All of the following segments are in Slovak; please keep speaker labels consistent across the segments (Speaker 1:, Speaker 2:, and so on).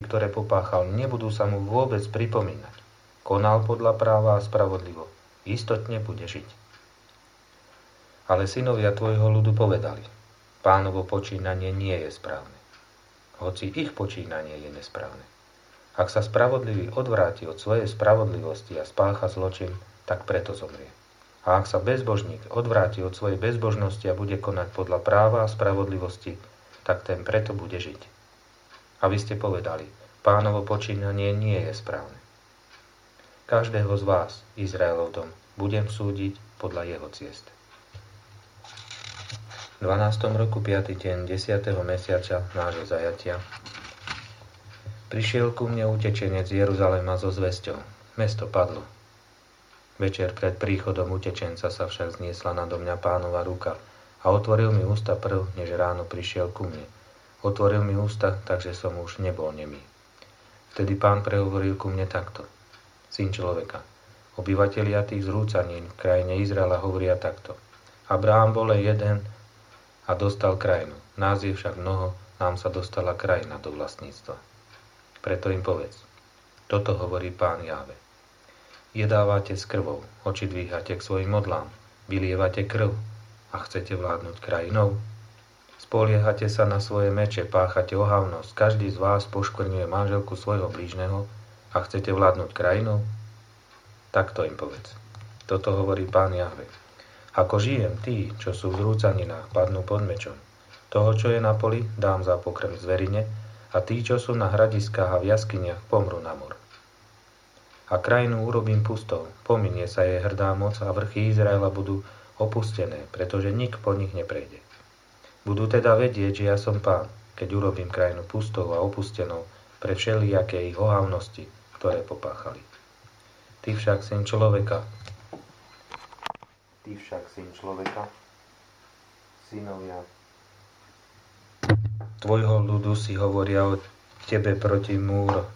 Speaker 1: ktoré popáchal, nebudú sa mu vôbec pripomínať. Konal podľa práva a spravodlivo. Istotne bude žiť. Ale synovia tvojho ľudu povedali, Pánovo počínanie nie je správne. Hoci ich počínanie je nesprávne. Ak sa spravodlivý odvráti od svojej spravodlivosti a spácha zločin, tak preto zomrie. A ak sa bezbožník odvráti od svojej bezbožnosti a bude konať podľa práva a spravodlivosti, tak ten preto bude žiť. A vy ste povedali, Pánovo počínanie nie je správne. Každého z vás, Izraelov dom, budem súdiť podľa jeho ciest. V 12. roku 5. deň 10. mesiaca nášho zajatia prišiel ku mne utečenec z Jeruzalema so zvesťou. Mesto padlo. Večer pred príchodom utečenca sa však zniesla nado mňa Pánova ruka a otvoril mi ústa prv, než ráno prišiel ku mne. Otvoril mi ústa, takže som už nebol nemý. Vtedy Pán prehovoril ku mne takto. Syn človeka, obyvatelia tých zrúcanín v krajine Izraela hovoria takto. Abraham bol jeden a dostal krajinu. Nás je však mnoho, nám sa dostala krajina do vlastníctva. Preto im povedz. Toto hovorí Pán Jahve. Jedávate s krvou, oči dvíhate k svojim modlám, vylievate krv a chcete vládnuť krajinou. Spoliehate sa na svoje meče, páchate ohavnosť, každý z vás poškvrňuje manželku svojho blížneho a chcete vládnuť krajinou? Takto im povedz. Toto hovorí Pán Jahve. Ako žijem, tí, čo sú v zrúcaninách, padnú pod mečom. Toho, čo je na poli, dám za pokrm zverine a tí, čo sú na hradiskách a v jaskyniach, pomrú na mor. A krajinu urobím pustou, pominie sa jej hrdá moc a vrchy Izraela budú opustené, pretože nik po nich neprejde. Budú teda vedieť, že ja som Pán, keď urobím krajinu pustou a opustenou pre všelijaké ich ohavnosti, ktoré popáchali. Ty však, syn človeka, synovia tvojho ľudu si hovoria o tebe proti múr.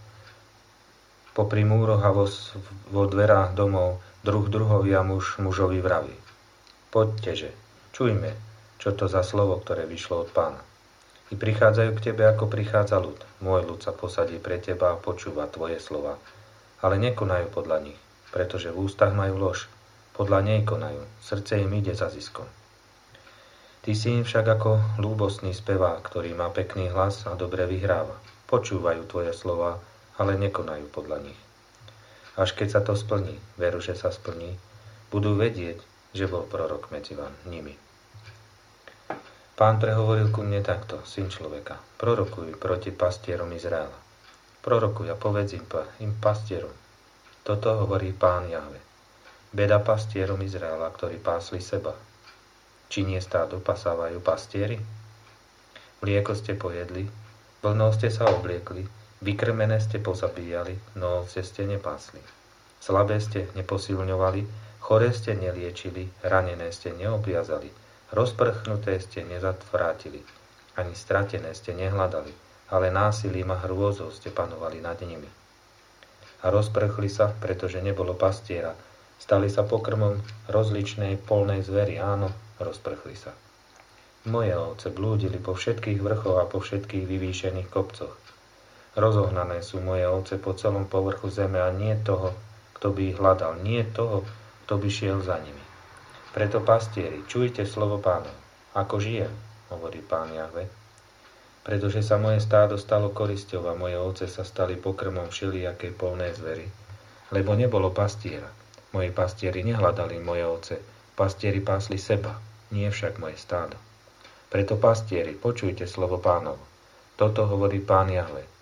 Speaker 1: Popri múroch a vo dverách domov druhovia muž mužovi vraví. Poďteže, čujme, čo to za slovo, ktoré vyšlo od Pána. I prichádzajú k tebe, ako prichádza ľud. Môj ľud sa posadí pre teba a počúva tvoje slova, ale nekonajú podľa nich, pretože v ústach majú lož. Podľa nej konajú, srdce im ide za ziskom. Ty si im však ako ľúbostný spevák, ktorý má pekný hlas a dobre vyhráva. Počúvajú tvoje slova, ale nekonajú podľa nich. Až keď sa to splní, veru, že sa splní, budú vedieť, že bol prorok medzi nimi. Pán prehovoril ku mne takto, syn človeka, prorokuj proti pastierom Izraela. Prorokuj a povedz im pastierom. Toto hovorí Pán Jahve. Beda pastierom Izraela, ktorí pásli seba. Či nie stádo pasávajú pastieri? Mlieko ste pojedli, vlnou ste sa obliekli, vykrmené ste pozabíjali, no ovce ste nepásli. Slabé ste neposilňovali, choré ste neliečili, ranené ste neobviazali, rozprchnuté ste nezatvrátili, ani stratené ste nehľadali, ale násilím a hrôzou ste panovali nad nimi. A rozprchli sa, pretože nebolo pastiera, stali sa pokrmom rozličnej polnej zveri, áno, rozprchli sa. Moje ovce blúdili po všetkých vrchoch a po všetkých vyvýšených kopcoch. Rozohnané sú moje ovce po celom povrchu zeme a nie toho, kto by ich hľadal, nie toho, kto by šiel za nimi. Preto pastieri, čujte slovo Pána. Ako žijem, hovorí Pán Jahve, pretože sa moje stádo stalo korisťou a moje ovce sa stali pokrmom všelijakej polnej zvery, lebo nebolo pastiera. Moji pastieri nehľadali moje ovce, pastieri pásli seba, nie však moje stádo. Preto pastieri, počujte slovo Pánovo. Toto hovorí Pán Jahve.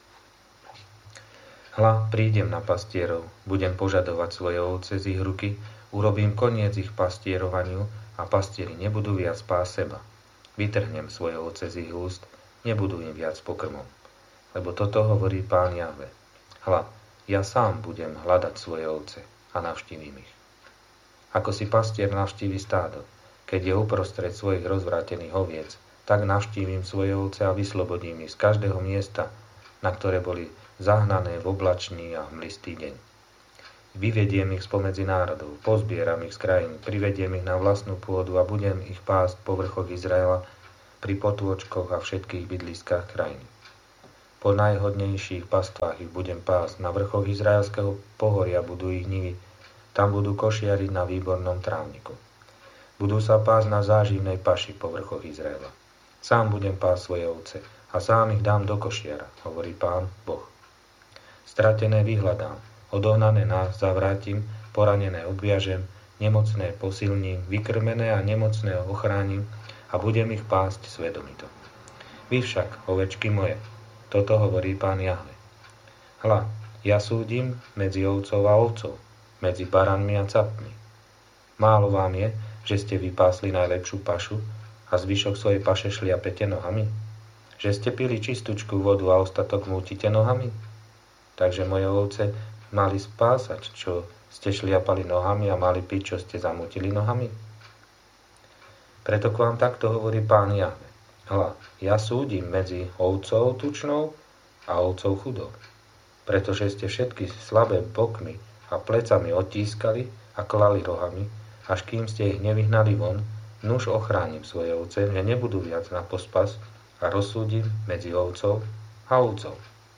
Speaker 1: Hľa, prídem na pastierov, budem požadovať svoje ovce z ich ruky, urobím koniec ich pastierovaniu a pastieri nebudú viac pásť seba. Vytrhnem svoje ovce z ich úst, nebudú im viac pokrmom. Lebo toto hovorí Pán Jahve. Hľa, ja sám budem hľadať svoje ovce a navštívim ich. Ako si pastier navštívi stádo, keď je uprostred svojich rozvrátených oviec, tak navštívim svoje ovce a vyslobodím ich z každého miesta, na ktoré boli zahnané v oblačný a hmlistý deň. Vyvediem ich spomedzi národov, pozbieram ich z krajín, privediem ich na vlastnú pôdu a budem ich pásť po vrchoch Izraela pri potôčkoch a všetkých bydliskách krajiny. Po najhodnejších pastvách ich budem pásť, na vrchoch izraelského pohoria budú ich nivy, tam budú košiariť na výbornom trávniku. Budú sa pásť na záživnej paši po vrchoch Izraela. Sám budem pásť svoje ovce a sám ich dám do košiara, hovorí Pán Boh. Stratené vyhľadám, odohnané zavrátim, poranené odviažem, nemocné posilním, vykrmené a nemocné ochránim a budem ich pásť svedomito. Vy však, ovečky moje, toto hovorí Pán Jahve. Hľa, ja súdim medzi ovcov a ovcov, medzi baranmi a capmi. Málo vám je, že ste vypásli najlepšiu pašu a zvyšok svojej paše šliapete nohami? Že ste pili čistúčku vodu a ostatok mútite nohami? Takže moje ovce mali spásať, čo ste šliapali nohami a mali piť, čo ste zamútili nohami? Preto k vám takto hovorí Pán Jahve. Hľa, ja súdim medzi ovcov tučnou a ovcov chudou, pretože ste všetky slabé bokmi a plecami odtískali a klali rohami, až kým ste ich nevyhnali von, nuž ochránim svoje ovce, že nebudú viac na pospas a rozsúdim medzi ovcov a ovcov.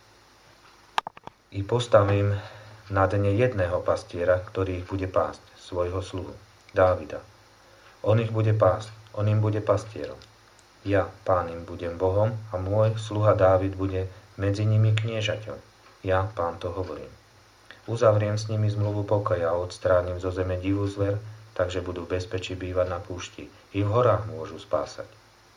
Speaker 1: I postavím na dne jedného pastiera, ktorý ich bude pásť, svojho sluhu, Dávida. On ich bude pásť, on im bude pastierom. Ja, Pán, im budem Bohom a môj sluha Dávid bude medzi nimi kniežaťom. Ja, Pán, to hovorím. Uzavriem s nimi zmluvu pokoja a odstránim zo zeme divú zver, takže budú v bezpečí bývať na púšti. I v horách môžu spávať.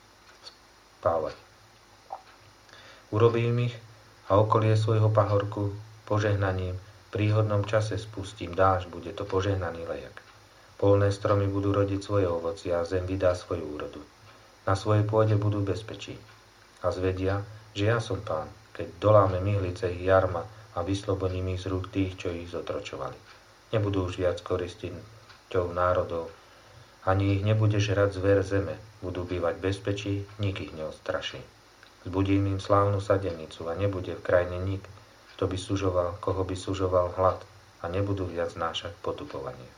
Speaker 1: Urobím ich a okolie svojho pahorku požehnaním, v príhodnom čase spustím dážď, bude to požehnaný lejak. Polné stromy budú rodiť svoje ovocie a zem vydá svoju úrodu. Na svojej pôde budú bezpečí a zvedia, že ja som Pán, keď doláme myhlice ich jarma a vyslobodím ich z rúk tých, čo ich zotročovali. Nebudú už viac korisťou národov, ani ich nebude žrať zver zeme, budú bývať v bezpečí, nik ich neodstraší. Zbudím im slávnu sadenicu a nebude v krajine nik, kto by sužoval, koho by sužoval hlad a nebudú viac znášať potupovanie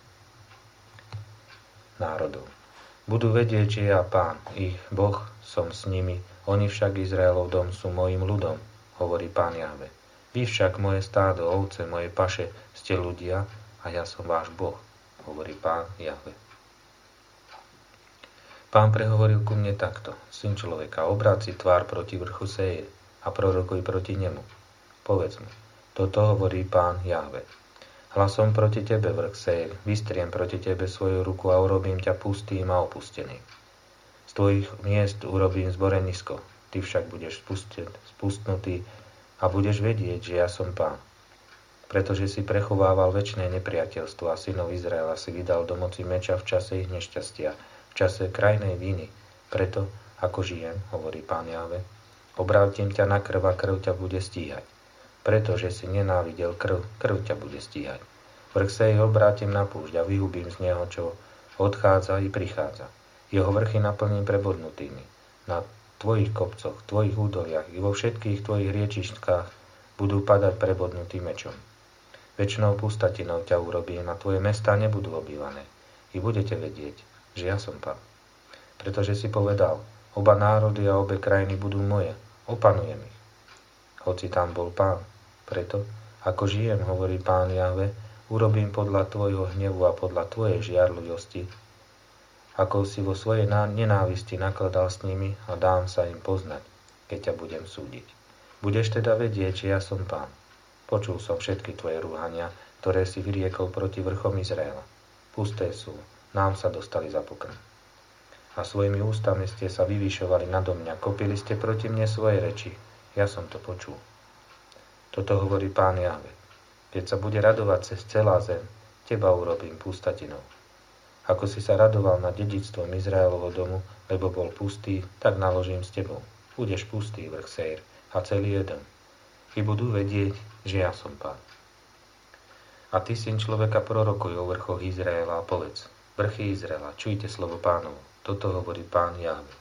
Speaker 1: národov. Budú vedieť, že ja, Pán, ich Boh, som s nimi, oni však Izraelov dom sú mojim ľudom, hovorí Pán Jahve. Vy však moje stádo, ovce, moje paše, ste ľudia a ja som váš Boh, hovorí Pán Jahve. Pán prehovoril ku mne takto: Syn človeka, obráť si tvár proti vrchu Seir a prorokuj proti nemu. Povedz mu, toto hovorí Pán Jahve. Hlasom proti tebe, vrch Seir, vystriem proti tebe svoju ruku a urobím ťa pustým a opusteným. Z tvojich miest urobím zborenisko, ty však budeš spustnutý a budeš vedieť, že ja som Pán. Pretože si prechovával večné nepriateľstvo a synov Izraela si vydal do moci meča v čase ich nešťastia, v čase krajnej viny. Preto, ako žijem, hovorí Pán Jahve, obrátim ťa na krv a krv ťa bude stíhať. Pretože si nenávidel krv, krv ťa bude stíhať. Vrch Seir obrátim na púšť a vyhubím z neho, čo odchádza i prichádza. Jeho vrchy naplním prebodnutými. Na tvojich kopcoch, tvojich údoliach i vo všetkých tvojich riečištkách budú padať prebodnutým mečom. Večnou pustatinou ťa urobím a tvoje mestá nebudú obývané. I budete vedieť, že ja som Pán. Pretože si povedal, oba národy a obe krajiny budú moje, opanujem ich. Hoci tam bol Pán. Preto, ako žijem, hovorí Pán Jahve, urobím podľa tvojho hnevu a podľa tvojej žiarlivosti, ako si vo svojej nenávisti nakladal s nimi a dám sa im poznať, keď ťa budem súdiť. Budeš teda vedieť, že ja som Pán. Počul som všetky tvoje rúhania, ktoré si vyriekol proti vrchom Izraela. Pusté sú, nám sa dostali za pokrm. A svojimi ústami ste sa vyvyšovali nado mňa, kopili ste proti mne svoje reči. Ja som to počul. Toto hovorí Pán Jahve. Keď sa bude radovať cez celá zem, teba urobím pustatinou. Ako si sa radoval nad dedičstvom Izraelovho domu, lebo bol pustý, tak naložím s tebou. Budeš pustý, vrch Seir, a celý jeden. I budú vedieť, že ja som Pán. A ty, syn človeka, prorokuj o vrchoch Izraela a povedz: Vrchy Izraela, čujte slovo Pánovo. Toto hovorí Pán Jahve.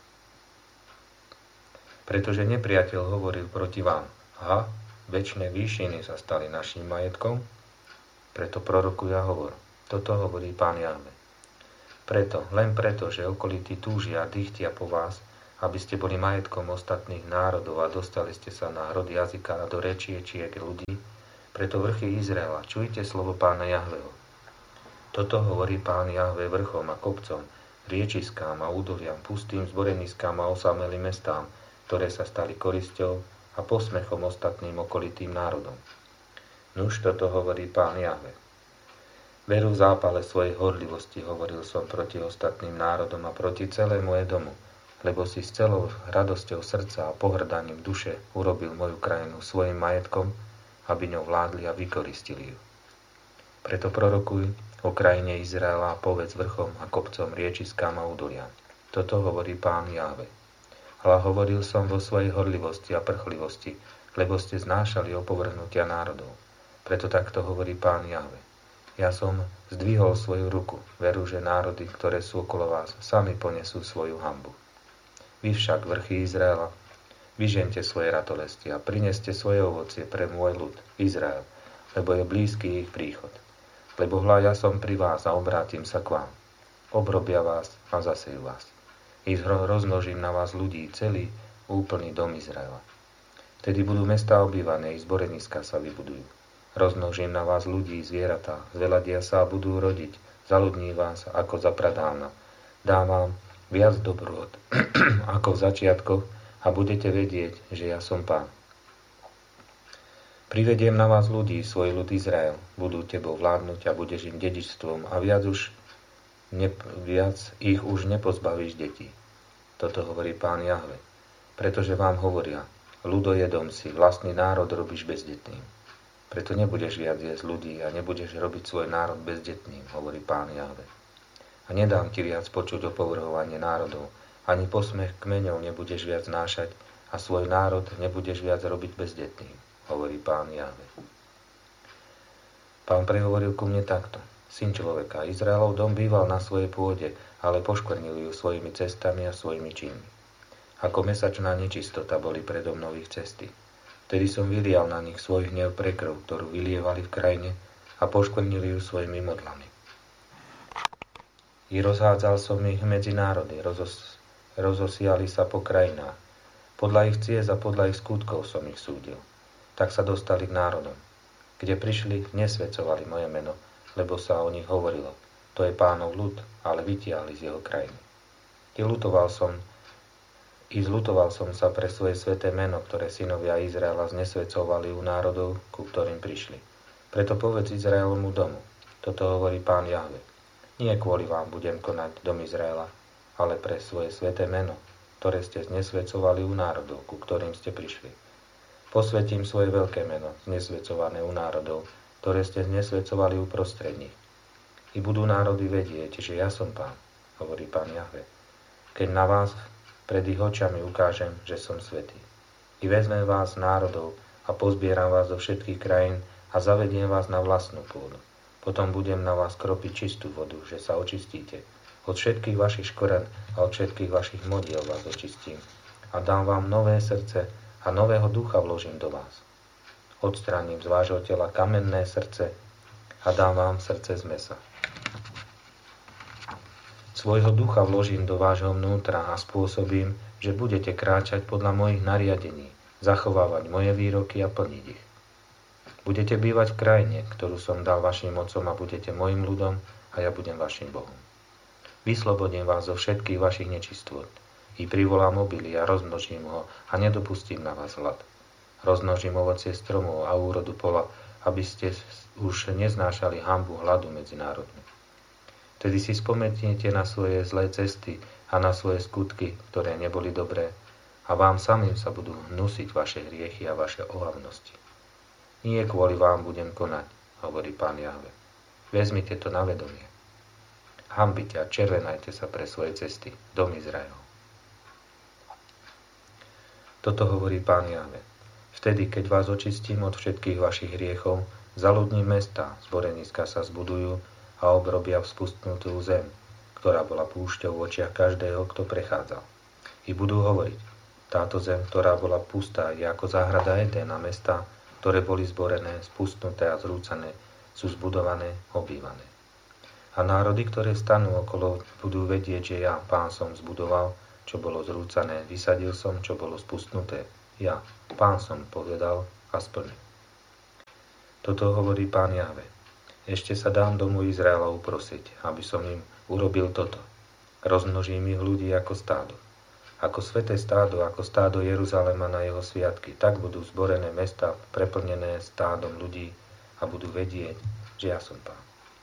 Speaker 1: Pretože nepriateľ hovoril proti vám: Aha, večné výšiny sa stali naším majetkom, preto prorokuj a hovor. Toto hovorí Pán Jahve. Len preto, že okolití túžia a dychtia po vás, aby ste boli majetkom ostatných národov a dostali ste sa na rod jazyka a do rečiečiek ľudí. Preto vrchy Izraela, čujte slovo Pána Jahveho. Toto hovorí Pán Jahve vrchom a kopcom, riečiskám a údoliam, pustým zboreniskám a osamelým mestám, ktoré sa stali korisťou a posmechom ostatným okolitým národom. Nuž toto hovorí Pán Jahve. Veru v zápale svojej horlivosti hovoril som proti ostatným národom a proti celému Edomu, lebo si s celou radosťou srdca a pohrdaním duše urobil moju krajinu svojim majetkom, aby ňou vládli a vykoristili ju. Preto prorokuj o krajine Izraela a povedz vrchom a kopcom, riečiskám a údoliam. Toto hovorí Pán Jahve. Ale hovoril som vo svojej horlivosti a prchlivosti, lebo ste znášali opovrhnutia národov. Preto takto hovorí Pán Jahve. Ja som zdvihol svoju ruku, veru, že národy, ktoré sú okolo vás, sami ponesú svoju hanbu. Vy však, vrchy Izraela, vyžente svoje ratolesti a prineste svoje ovocie pre môj ľud, Izrael, lebo je blízky ich príchod. Lebo hľa ja som pri vás a obrátim sa k vám. Obrobia vás a zasejú vás. I rozmnožím na vás ľudí, celý úplný dom Izraela. Vtedy budú mestá obývané, i zboreniska sa vybudujú. Rozmnožím na vás ľudí, zvieratá, zveladia sa a budú rodiť, zaludní vás ako za pradávna. Dám vám viac dobrôt ako v začiatkoch a budete vedieť, že ja som Pán. Privediem na vás ľudí, svoj ľud Izrael, budú tebou vládnuť a budeš im dedičstvom a viac ich už nepozbavíš detí. Toto hovorí Pán Jahve, pretože vám hovoria, ľudojedom si, vlastný národ robíš bezdetným. Preto nebudeš viac jesť ľudí a nebudeš robiť svoj národ bezdetným, hovorí Pán Jahve. A nedám ti viac počuť opovrhovanie národov, ani posmech kmeňov nebudeš viac nášať a svoj národ nebudeš viac robiť bezdetným, hovorí Pán Jahve. Pán prehovoril ku mne takto. Syn človeka, Izraelov dom býval na svojej pôde, ale poškvrnili ju svojimi cestami a svojimi činmi. Ako mesačná nečistota boli predo mnou ich cesty. Vtedy som vylial na nich svoj hnev pre krv, ktorú vylievali v krajine a poškvrnili ju svojimi modlami. I rozhádzal som ich medzi národy, rozosiali sa po krajinách. Podľa ich ciest a podľa ich skutkov som ich súdil. Tak sa dostali k národom. Kde prišli, nesvedcovali moje meno, lebo sa o nich hovorilo. To je Pánov ľud, ale vytiahli z jeho krajiny. Zľutoval som sa pre svoje sväté meno, ktoré synovia Izraela znesvedcovali u národov, ku ktorým prišli. Preto povedz Izraelovmu domu. Toto hovorí Pán Jahve. Nie kvôli vám budem konať dom Izraela, ale pre svoje sväté meno, ktoré ste znesvedcovali u národov, ku ktorým ste prišli. Posvetím svoje veľké meno, znesvedcované u národov, ktoré ste znesvedcovali uprostred nich. I budú národy vedieť, že ja som Pán, hovorí Pán Jahve. Keď na vás pred ich očami ukážem, že som svätý. I vezmem vás národov a pozbieram vás zo všetkých krajín a zavediem vás na vlastnú pôdu. Potom budem na vás kropiť čistú vodu, že sa očistíte. Od všetkých vašich škoren a od všetkých vašich modiel vás očistím. A dám vám nové srdce a nového ducha vložím do vás. Odstránim z vášho tela kamenné srdce a dám vám srdce z mäsa. Svojho ducha vložím do vášho vnútra a spôsobím, že budete kráčať podľa mojich nariadení, zachovávať moje výroky a plniť ich. Budete bývať v krajine, ktorú som dal vašim otcom a budete mojim ľudom a ja budem vašim Bohom. Vyslobodím vás zo všetkých vašich nečistôt. I privolám obilie a rozmnožím ho a nedopustím na vás hlad. Rozmnožím ovocie stromov a úrodu pola, aby ste už neznášali hanbu hladu medzi národmi. Tedy si spomeniete na svoje zlé cesty a na svoje skutky, ktoré neboli dobré, a vám samým sa budú hnusiť vaše hriechy a vaše ohavnosti. Nie kvôli vám budem konať, hovorí Pán Jahve. Vezmite to na vedomie. Hanbite a červenajte sa pre svoje cesty, dom Izraelov. Toto hovorí Pán Jahve. Vtedy, keď vás očistím od všetkých vašich hriechov, zaludním mesta, zboreniska sa zbudujú a obrobia vzpustnutú zem, ktorá bola púšťou v očiach každého, kto prechádzal. I budú hovoriť, táto zem, ktorá bola pustá, je ako záhrada Eden a mestá, ktoré boli zborené, spustnuté a zrúcané, sú zbudované, obývané. A národy, ktoré stanú okolo, budú vedieť, že ja, Pán, som zbudoval, čo bolo zrúcané, vysadil som, čo bolo spustnuté. Ja, Pán som povedal a splnil. Toto hovorí Pán Jahve. Ešte sa dám domu Izraela uprosiť, aby som im urobil toto. Rozmnožím ich ľudí ako stádo. Ako sväté stádo, ako stádo Jeruzalema na jeho sviatky, tak budú zborené mesta preplnené stádom ľudí a budú vedieť, že ja som Pán.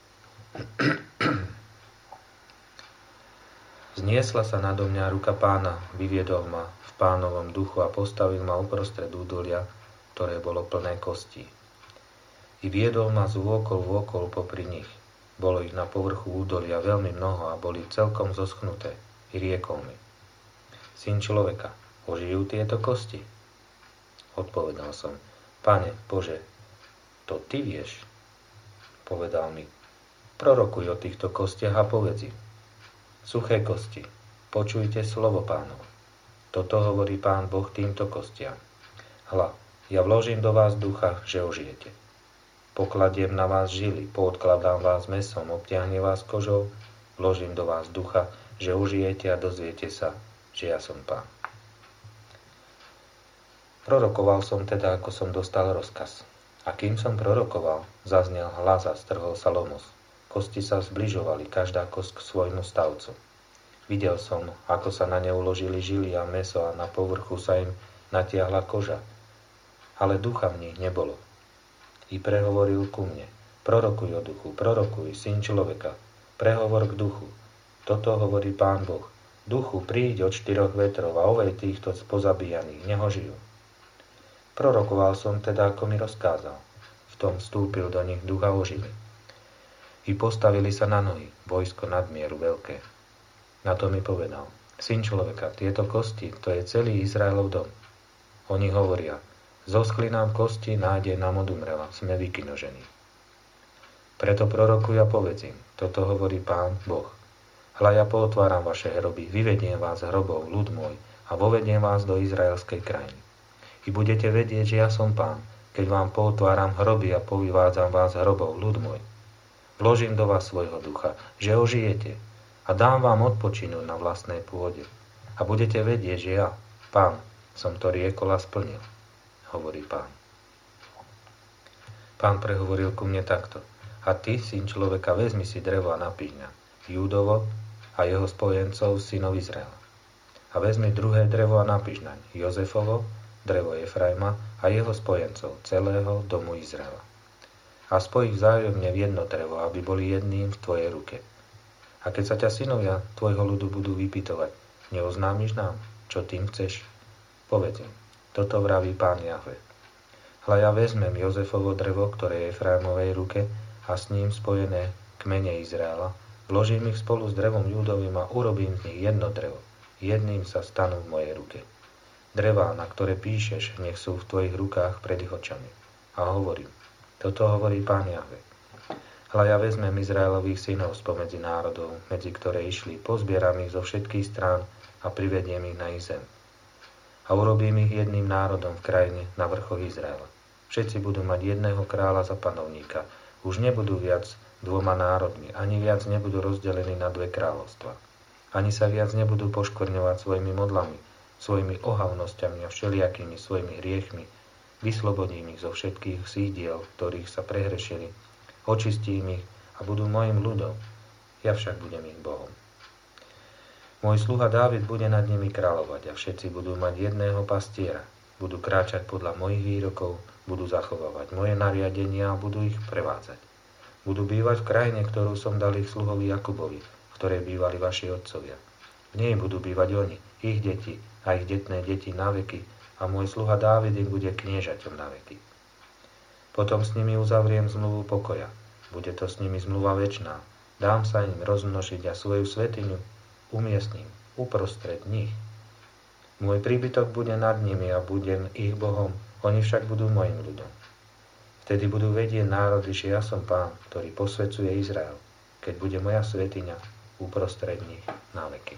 Speaker 1: Zniesla sa nado mňa ruka Pána, vyviedol ma v Pánovom duchu a postavil ma uprostred údolia, ktoré bolo plné kostí. I viedol ma z vôkol popri nich. Bolo ich na povrchu údolia veľmi mnoho a boli celkom zoschnuté. I riekol mi: Syn človeka, ožijú tieto kosti? Odpovedal som: Pane Bože, to Ty vieš. Povedal mi: Prorokuj o týchto kostiach a povedz im: Suché kosti, počujte slovo Pánovo. Toto hovorí Pán Boh týmto kostiam. Hľa, ja vložím do vás ducha, že ožijete. Pokladiem na vás žily, poodkladám vás mesom, obtiahne vás kožou, vložím do vás ducha, že ožijete a dozviete sa, že ja som Pán. Prorokoval som teda, ako som dostal rozkaz. A kým som prorokoval, zaznel hlas a strhol sa lomos. Kosti sa zbližovali, každá kosť k svojmu stavcu. Videl som, ako sa na ne uložili žily a mäso a na povrchu sa im natiahla koža. Ale ducha v nich nebolo. I prehovoril ku mne: Prorokuj o duchu, prorokuj, syn človeka, prehovor k duchu. Toto hovorí Pán Boh: Duchu, príď od 4 vetrov a ovej týchto pozabíjaných, neho žijú. Prorokoval som teda, ako mi rozkázal. V tom vstúpil do nich duch a ožili. I postavili sa na nohy, vojsko nadmieru veľké. Na to mi povedal: Syn človeka, tieto kosti, to je celý Izraelov dom. Oni hovoria: Zoschli nám kosti, nádej nám odumrela, sme vykinožení. Preto prorokuj a povedz im: Toto hovorí Pán Boh. Hľa, ja pootváram vaše hroby, vyvediem vás z hrobov, ľud môj, a vovediem vás do izraelskej krajiny. I budete vedieť, že ja som Pán, keď vám pootváram hroby a povyvádzam vás z hrobov, ľud môj. Vložím do vás svojho ducha, že ožijete, a dám vám odpočinúť na vlastnej pôde. A budete vedieť, že ja, Pán, som to riekol a splnil, hovorí Pán. Pán prehovoril ku mne takto: A ty, syn človeka, vezmi si drevo a napíňa, Júdovo a jeho spojencov, synov Izraela. A vezmi druhé drevo a napíš naň, Jozefovo, drevo Efraima a jeho spojencov, celého domu Izraela. A spoj ich vzájomne v jedno drevo, aby boli jedným v tvojej ruke. A keď sa ťa synovia tvojho ľudu budú vypytovať: Neoznámiš nám, čo tým chceš? Povedz im: Toto vraví Pán Jahve. Hľa, ja vezmem Jozefovo drevo, ktoré je Efraimovej ruke, a s ním spojené kmene Izraela, vložím ich spolu s drevom Júdovým a urobím z nich jedno drevo. Jedným sa stanú v mojej ruke. Drevá, na ktoré píšeš, nech sú v tvojich rukách pred ich očami. A hovorím: Toto hovorí Pán Jahve. Hľa, ja vezmem Izraelových synov spomedzi národov, medzi ktoré išli, pozbieram ich zo všetkých strán a privediem ich na ich zem. A urobím ich jedným národom v krajine na vrchoch Izraela. Všetci budú mať jedného kráľa za panovníka. Už nebudú viac dvoma národmi, ani viac nebudú rozdelení na dve kráľovstva. Ani sa viac nebudú poškvrňovať svojimi modlami, svojimi ohavnosťami a všelijakými svojimi hriechmi. Vyslobodím ich zo všetkých sídiel, ktorých sa prehrešili, očistím ich a budú mojim ľudom, ja však budem ich Bohom. Môj sluha Dávid bude nad nimi kráľovať a všetci budú mať jedného pastiera, budú kráčať podľa mojich výrokov, budú zachovávať moje nariadenia a budú ich prevádzať. Budú bývať v krajine, ktorú som dal ich sluhovi Jakubovi, v ktorej bývali vaši otcovia. V nej budú bývať oni, ich deti a ich detné deti na veky, a môj sluha Dávid im bude kniežaťom na veky. Potom s nimi uzavriem zmluvu pokoja. Bude to s nimi zmluva večná. Dám sa im rozmnožiť a svoju svätyňu umiestním uprostred nich. Môj príbytok bude nad nimi a budem ich Bohom, oni však budú mojim ľudom. Vtedy budú vedieť národy, že ja som Pán, ktorý posvecuje Izrael, keď bude moja svätyňa uprostred nich na veky.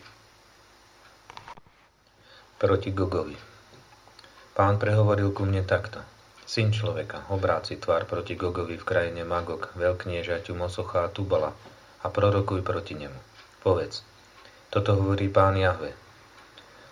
Speaker 1: Proti Gogovi. Pán prehovoril ku mne takto: Syn človeka, obráť si tvár proti Gogovi v krajine Magog, veľkniežaťu Mosocha a Tubala, a prorokuj proti nemu. Povedz: Toto hovorí Pán Jahve.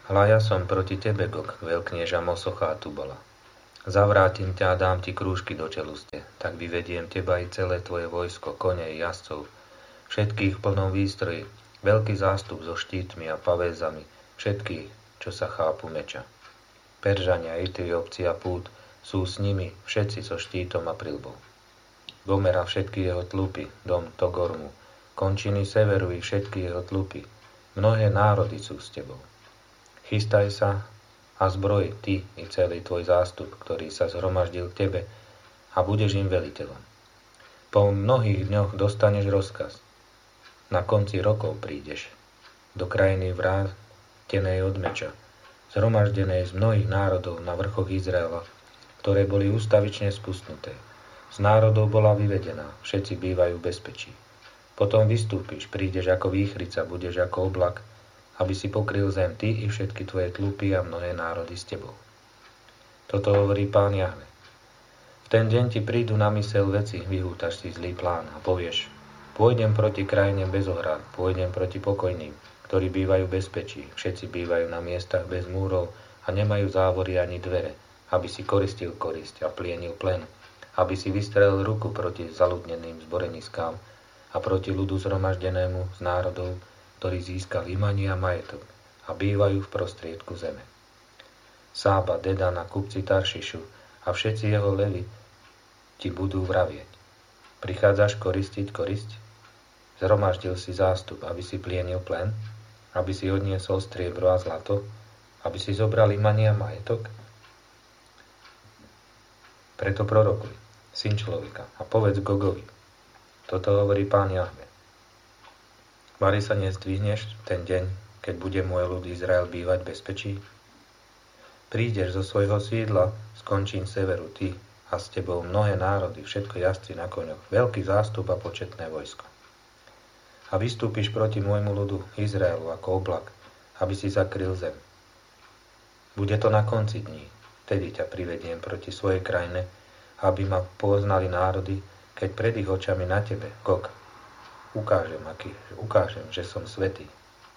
Speaker 1: Hľa ja som proti tebe, Gog, veľknieža Mosocha a Tubala. Zavrátim ťa a dám ti krúžky do čeluste, tak vyvediem teba i celé tvoje vojsko, kone i jazdcov, všetkých v plnom výstroji, veľký zástup so štítmi a pavézami, všetkých, čo sa chápu meča. Peržania, Etiópci a Pút sú s nimi, všetci so štítom a prilbou. Gomera všetky jeho tlupy, dom Togormu, končiny severu i všetky jeho tlupy, mnohé národy sú s tebou. Chystaj sa a zbroj ty i celý tvoj zástup, ktorý sa zhromaždil k tebe, a budeš im veliteľom. Po mnohých dňoch dostaneš rozkaz. Na konci rokov prídeš do krajiny vrátenej od meča, zhromaždenej z mnohých národov na vrchoch Izraela, ktoré boli ústavične spustnuté. Z národov bola vyvedená, všetci bývajú v bezpečí. Potom vystúpiš, prídeš ako výchrica, budeš ako oblak, aby si pokryl zem ty i všetky tvoje tlupy a mnohé národy s tebou. Toto hovorí Pán Jahve. V ten deň ti prídu na myseľ veci, vyhútaš si zlý plán a povieš: pôjdem proti krajine bez ohrad, pôjdem proti pokojným, ktorí bývajú v bezpečí, všetci bývajú na miestach bez múrov a nemajú závory ani dvere, aby si koristil korisť a plienil plen, aby si vystrelil ruku proti zaludneným zboreniskám a proti ľudu zhromaždenému z národov, ktorí získali imanie a majetok a bývajú v prostriedku zeme. Sába, Dedan a kupci Taršišu a všetci jeho levy ti budú vravieť: prichádzaš koristiť korisť? Zhromaždil si zástup, aby si plienil plen, aby si odniesol striebro a zlato, aby si zobral imanie a majetok? Preto prorokuj, syn človeka, a povedz Gogovi: toto hovorí Pán Jahve. Vari sa nezdvihneš ten deň, keď bude môj ľud Izrael bývať v bezpečí? Prídeš zo svojho sídla z končín severu ty a s tebou mnohé národy, všetko jazdci na koňoch, veľký zástup a početné vojsko. A vystúpiš proti môjmu ľudu Izraelu ako oblak, aby si zakryl zem. Bude to na konci dní, vtedy ťa privediem proti svojej krajine, aby ma poznali národy, keď pred ich očami na tebe, Gog, ukážem, že som svätý.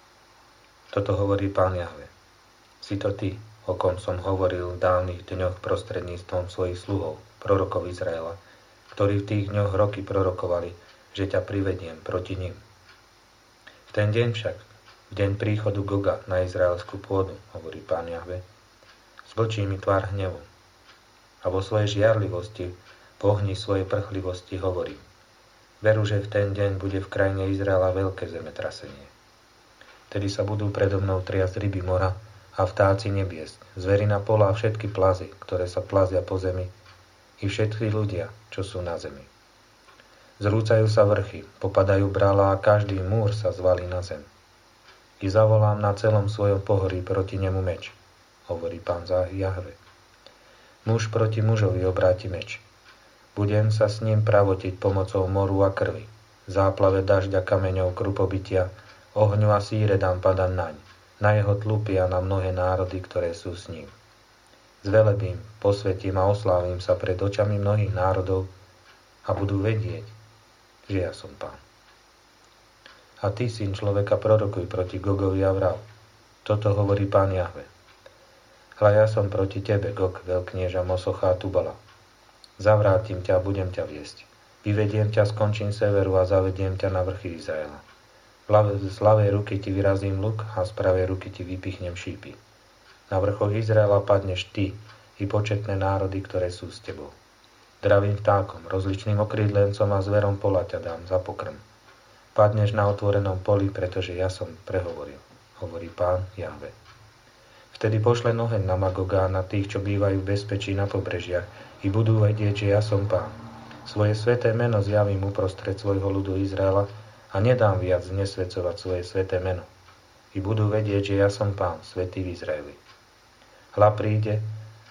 Speaker 1: Toto hovorí Pán Jahve. Si to ty, o kom som hovoril v dávnych dňoch prostredníctvom svojich sluhov, prorokov Izraela, ktorí v tých dňoch roky prorokovali, že ťa privediem proti nim. V ten deň však, v deň príchodu Goga na izraelskú pôdu, hovorí Pán Jahve, zblčí mi tvár hnevom a vo svojej žiarlivosti, po ohni svojej prchlivosti hovorím: veru, že v ten deň bude v krajine Izraela veľké zemetrasenie. Tedy sa budú predo mnou triasť ryby mora a vtáci nebies, zverina pola a všetky plazy, ktoré sa plazia po zemi, i všetci ľudia, čo sú na zemi. Zrúcajú sa vrchy, popadajú brala a každý múr sa zvalí na zem. I zavolám na celom svojom pohorí proti nemu meč, hovorí Pán Jahve. Muž proti mužovi obráti meč. Budem sa s ním pravotiť pomocou moru a krvi, záplave dažďa kameňov krupobytia, ohňu a síre dám padať naň, na jeho tlupy a na mnohé národy, ktoré sú s ním. Zvelebím, posvetím a oslávim sa pred očami mnohých národov a budú vedieť, že ja som Pán. A ty, syn človeka, prorokuj proti Gogovi a vrav: toto hovorí Pán Jahve. Hľa ja som proti tebe, Gog, veľknieža Mosocha a Tubala. Zavrátim ťa a budem ťa viesť. Vyvediem ťa z končín severu a zavediem ťa na vrchy Izraela. Z ľavej ruky ti vyrazím luk a z pravej ruky ti vypichnem šípy. Na vrchoch Izraela padneš ty i početné národy, ktoré sú s tebou. Dravým vtákom, rozličným okrídlencom a zverom pola ťa dám za pokrm. Padneš na otvorenom poli, pretože ja som prehovoril, hovorí Pán Jahve. Vtedy pošle oheň na Magoga a na tých, čo bývajú v bezpečí na pobrežiach, i budú vedieť, že ja som Pán. Svoje sväté meno zjavím uprostred svojho ľudu Izraela a nedám viac znesvedcovať svoje sväté meno. I budú vedieť, že ja som Pán, svätý v Izraeli. Hľa príde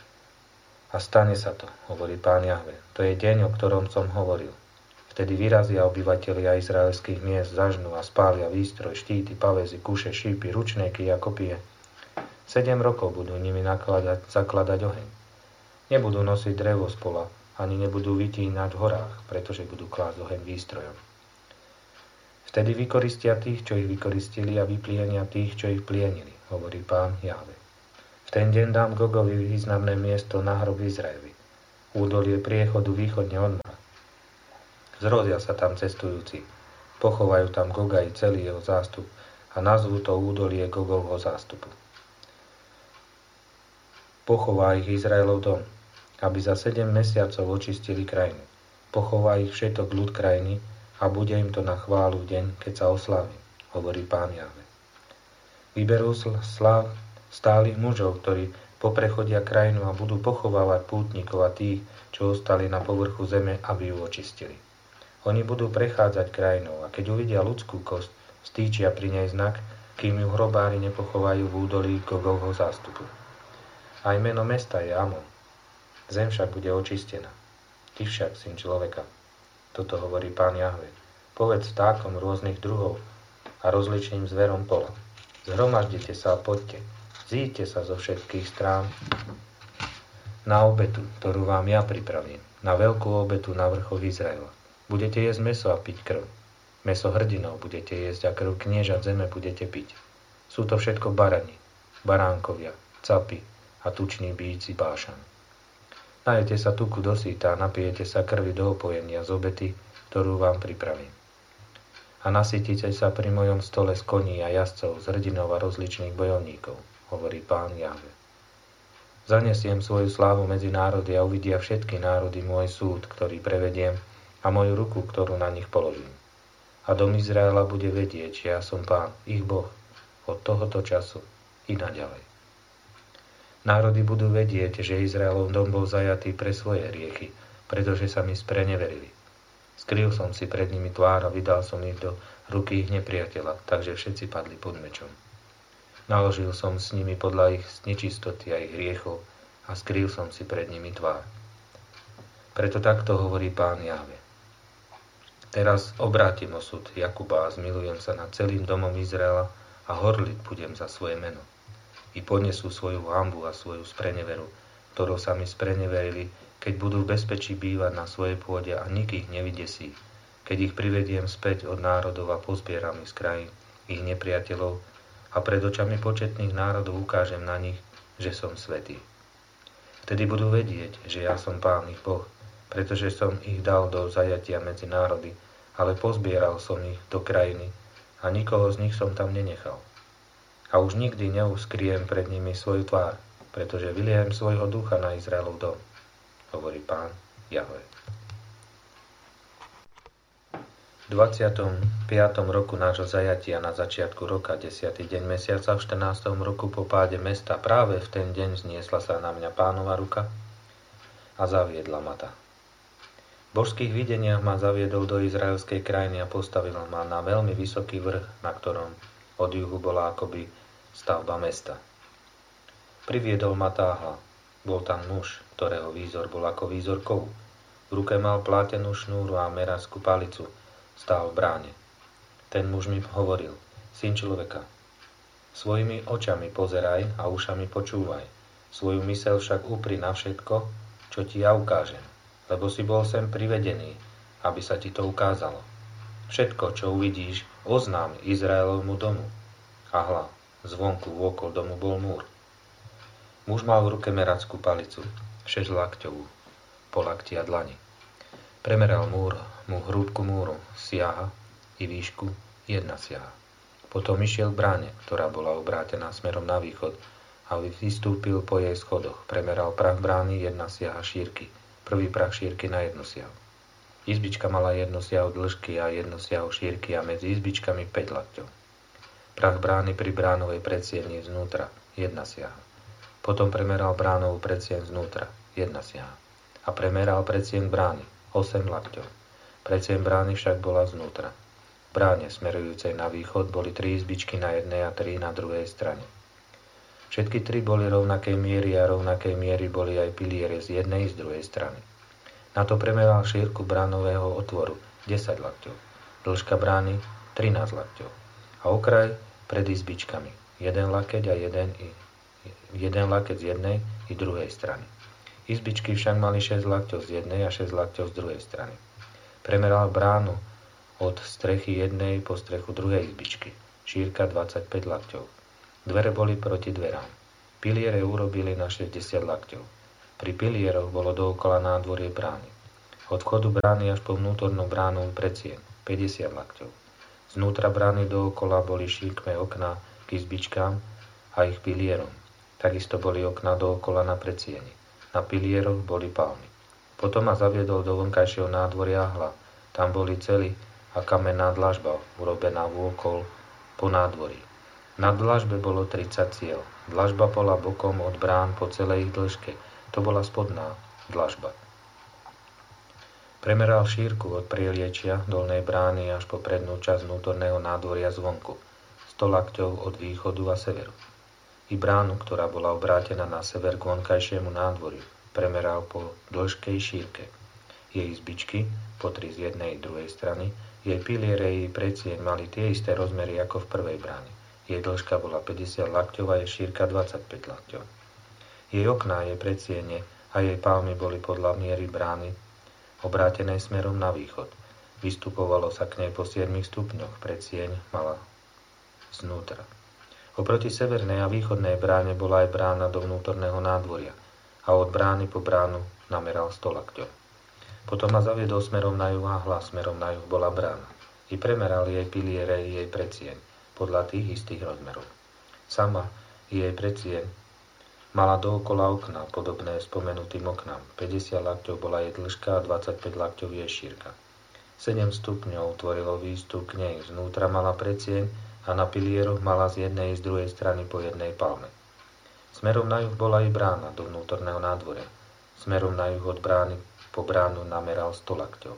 Speaker 1: a stane sa to, hovorí Pán Jahve. To je deň, o ktorom som hovoril. Vtedy vyrazia obyvatelia izraelských miest, zažnú a spália výstroj, štíty, paväzy, kuše, šípy, ručnéky a kopie. 7 rokov budú nimi zakladať oheň. Nebudú nosiť drevo z pola, ani nebudú vytínať v horách, pretože budú klásť oheň výstrojom. Vtedy vykoristia tých, čo ich vykoristili, a vyplienia tých, čo ich plienili. hovorí Pán Jahve. V ten deň dám Gogovi významné miesto na hrob Izraeli, údolie priechodu východne od mora. Zrozia sa tam cestujúci, pochovajú tam Goga i celý jeho zástup a nazvú to údolie Gogovho zástupu. Pochová ich Izraelov dom, aby za 7 mesiacov očistili krajinu. Pochová ich všetok ľud krajiny a bude im to na chválu v deň, keď sa oslaví, hovorí Pán Jahve. Vyberú stálych mužov, ktorí poprechodia krajinu a budú pochovávať pútnikov a tých, čo ostali na povrchu zeme, aby ju očistili. Oni budú prechádzať krajinou a keď uvidia ľudskú kosť, stýčia pri nej znak, kým ju hrobári nepochovajú v údolí Gogovho zástupu. Aj meno mesta je Amon. Zem však bude očistená. Ty však, syn človeka, toto hovorí Pán Jahve, povedz vtákom rôznych druhov a rozličným zverom pola. Zhromaždite sa a poďte, zíďte sa zo všetkých strán na obetu, ktorú vám ja pripravím, na veľkú obetu na vrchoch Izraela. Budete jesť mäso a piť krv. Mäso hrdinov budete jesť a krv kniežat zeme budete piť. Sú to všetko barani, baránkovia, capy a tuční bíci Bášan. Najete sa tuku do síta a napijete sa krvi do opojenia z obety, ktorú vám pripravím. A nasytíte sa pri mojom stole z koní a jazdcov, z hrdinov a rozličných bojovníkov, hovorí Pán Jahve. Zanesiem svoju slávu medzi národy a uvidia všetky národy môj súd, ktorý prevediem, a moju ruku, ktorú na nich položím. A dom Izraela bude vedieť, že ja som Pán, ich Boh, od tohoto času i naďalej. Národy budú vedieť, že Izraelov dom bol zajatý pre svoje hriechy, pretože sa mi spreneverili. Skryl som si pred nimi tvár a vydal som ich do ruky ich nepriateľa, takže všetci padli pod mečom. Naložil som s nimi podľa ich nečistoty a ich hriechov a skryl som si pred nimi tvár. Preto takto hovorí Pán Jahve. Teraz obrátim osud Jakuba a zmilujem sa nad celým domom Izraela a horliť budem za svoje meno. I ponesú svoju hanbu a svoju spreneveru, ktorou sa mi spreneverili, keď budú v bezpečí bývať na svojej pôde a nik ich nevydesí, keď ich privediem späť od národov a pozbieram ich z krajín, ich nepriateľov a pred očami početných národov ukážem na nich, že som svätý. Vtedy budú vedieť, že ja som Pán ich Boh, pretože som ich dal do zajatia medzi národy, ale pozbieral som ich do krajiny a nikoho z nich som tam nenechal. A už nikdy neuskriem pred nimi svoju tvár, pretože vyliem svojho ducha na Izraelov dom, hovorí Pán Jahve. V 25. roku nášho zajatia na začiatku roka, 10. deň mesiaca, v 14. roku po páde mesta, práve v ten deň zniesla sa na mňa Pánova ruka a zaviedla ma tá. V božských videniach ma zaviedol do izraelskej krajiny a postavil ma na veľmi vysoký vrch, na ktorom od juhu bola akoby stavba mesta. Priviedol ma táhla. Bol tam muž, ktorého výzor bol ako výzor kovu. V ruke mal plátenú šnúru a meraskú palicu. Stál v bráne. Ten muž mi hovoril: Syn človeka, svojimi očami pozeraj a ušami počúvaj. Svoju myseľ však upri na všetko, čo ti ja ukážem. Lebo si bol sem privedený, aby sa ti to ukázalo. Všetko, čo uvidíš, oznám Izraelovmu domu. A hľa, zvonku vôkol domu bol múr. Muž mal v ruke merackú palicu, 6 lakťovú, po lakti a dlani. Premeral múr, mu hrúbku múru, siaha i výšku 1 siaha. Potom išiel k bráne, ktorá bola obrátená smerom na východ, a vystúpil po jej schodoch. Premeral prach brány 1 siaha šírky, prvý prach šírky na 1 siahu. Izbička mala 1 siahu dĺžky a 1 siahu šírky a medzi izbičkami 5 lakťov. Prach brány pri bránovej predsieni znútra 1 siaha. Potom premeral bránovú predsieň znútra 1 siaha. A premeral predsieň brány 8 lakťov. Predsieň brány však bola znútra. V bráne smerujúcej na východ boli 3 izbičky na jednej a 3 na druhej strane. Všetky 3 boli rovnakej miery a rovnakej miery boli aj piliere z jednej i z druhej strany. Na to premeral šírku bránového otvoru 10 lakťov, dĺžka brány 13 lakťov a okraj pred izbičkami 1 lakeť a 1 lakeť z jednej i druhej strany. Izbičky však mali 6 lakťov z jednej a 6 lakťov z druhej strany. Premeral bránu od strechy jednej po strechu druhej izbičky, šírka 25 lakťov. Dvere boli proti dverám. Piliere urobili na 60 lakťov. Pri pilieroch bolo dookola nádvorie brány. Od vchodu brány až po vnútornú bránu predsieň 50 lakťov. Znútra brány dookola boli šíkme okná k izbičkám a ich pilierom. Takisto boli okná dookola na predsieni. Na pilieroch boli palmy. Potom ma zaviedol do vonkajšieho nádvoria hla. Tam boli cely a kamenná dlažba urobená vôkol po nádvorí. Na dlažbe bolo 30 ciel. Dlažba bola bokom od brán po celej ich dĺžke. To bola spodná dlažba. Premeral šírku od prieliečia dolnej brány až po prednú časť vnútorného nádvoria zvonku, 100 lakťov od východu a severu. I bránu, ktorá bola obrátená na sever k vonkajšiemu nádvoriu, premeral po dĺžke i šírke. Jej izbičky, po 3 z jednej i druhej strany, jej piliere i predsieň mali tie isté rozmery ako v prvej bráne. Jej dĺžka bola 50 lakťov a jej šírka 25 lakťov. Jej okná, jej predsiene a jej palmy boli podľa miery brány obrátenej smerom na východ. Vystupovalo sa k nej po 7 stupňoch, predsieň mala znútra. Oproti severnej a východnej bráne bola aj brána do vnútorného nádvoria a od brány po bránu nameral 100 lakťov. Potom ma zaviedol smerom na juh a hľa smerom na juh bola brána. I premeral jej piliere i jej predsieň podľa tých istých rozmerov. Sama jej predsieň mala dookola okná, podobné spomenutým oknám. 50 lakťov bola jej dĺžka a 25 lakťov jej šírka. 7 stupňov tvorilo výstup k nej. Znútra mala predsieň a na pilieroch mala z jednej i z druhej strany po jednej palme. Smerom na juh bola i brána do vnútorného nádvoria. Smerom na juh od brány po bránu nameral 100 lakťov.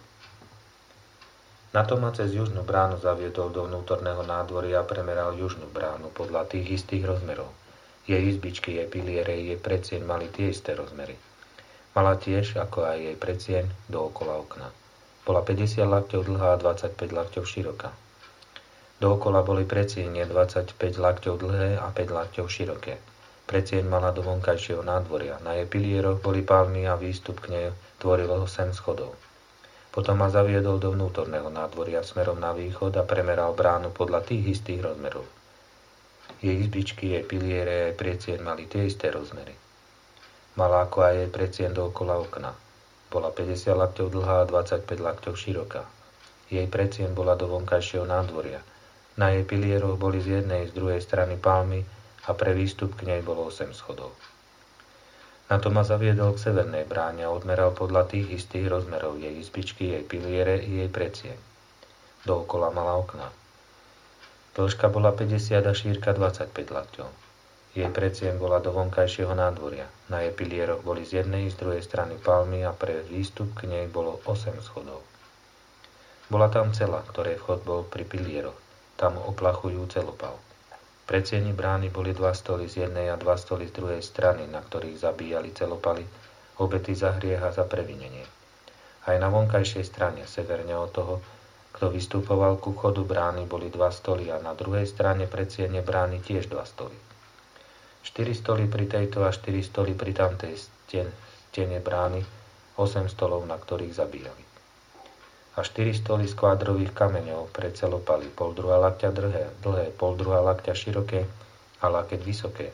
Speaker 1: Na to ma cez južnú bránu zaviedol do vnútorného nádvoria a premeral južnú bránu podľa tých istých rozmerov. Jej izbičky, jej piliere, jej predsieň mali tie isté rozmery. Mala tiež, ako aj jej predsieň, dookola okna. Bola 50 lakťov dlhá a 25 lakťov široká. Dookola boli predsieňe 25 lakťov dlhé a 5 lakťov široké. Predsieň mala do vonkajšieho nádvoria. Na jej pilieroch boli palmy a výstup k nej tvorilo 8 schodov. Potom ma zaviedol do vnútorného nádvoria smerom na východ a premeral bránu podľa tých istých rozmerov. Jej izbičky, jej piliere, jej predsieň mali tie isté rozmery. Mala ako aj jej predsieň dookola okna. Bola 50 lakťov dlhá a 25 lakťov široká. Jej predsieň bola do vonkajšieho nádvoria. Na jej pilieroch boli z jednej i z druhej strany palmy a pre výstup k nej bolo 8 schodov. Na to ma zaviedol k severnej bráne a odmeral podľa tých istých rozmerov jej izbičky, jej piliere i jej predsieň. Dookola mala okná. Dĺžka bola 50 a šírka 25 lakťov. Jej predsieň bola do vonkajšieho nádvoria. Na jej pilieroch boli z jednej i z druhej strany palmy a pre výstup k nej bolo 8 schodov. Bola tam cela, ktorej vchod bol pri pilieroch. Tam oplachujú celopal. Predsieni brány boli 2 stoly z jednej a 2 stoly z druhej strany, na ktorých zabíjali celopaly, obety za hriech a za previnenie. Aj na vonkajšej strane, severne od toho, kto vystupoval ku vchodu brány, boli 2 stoly a na druhej strane predsiene brány tiež 2 stoly. 4 stoly pri tejto a 4 stoly pri tamtej stene brány, 8 stolov, na ktorých zabíjali. A 4 stoly z kvádrových kameňov pre celopaly, 0,5 lakťa dlhé, 0,5 lakťa široké a lakeť vysoké.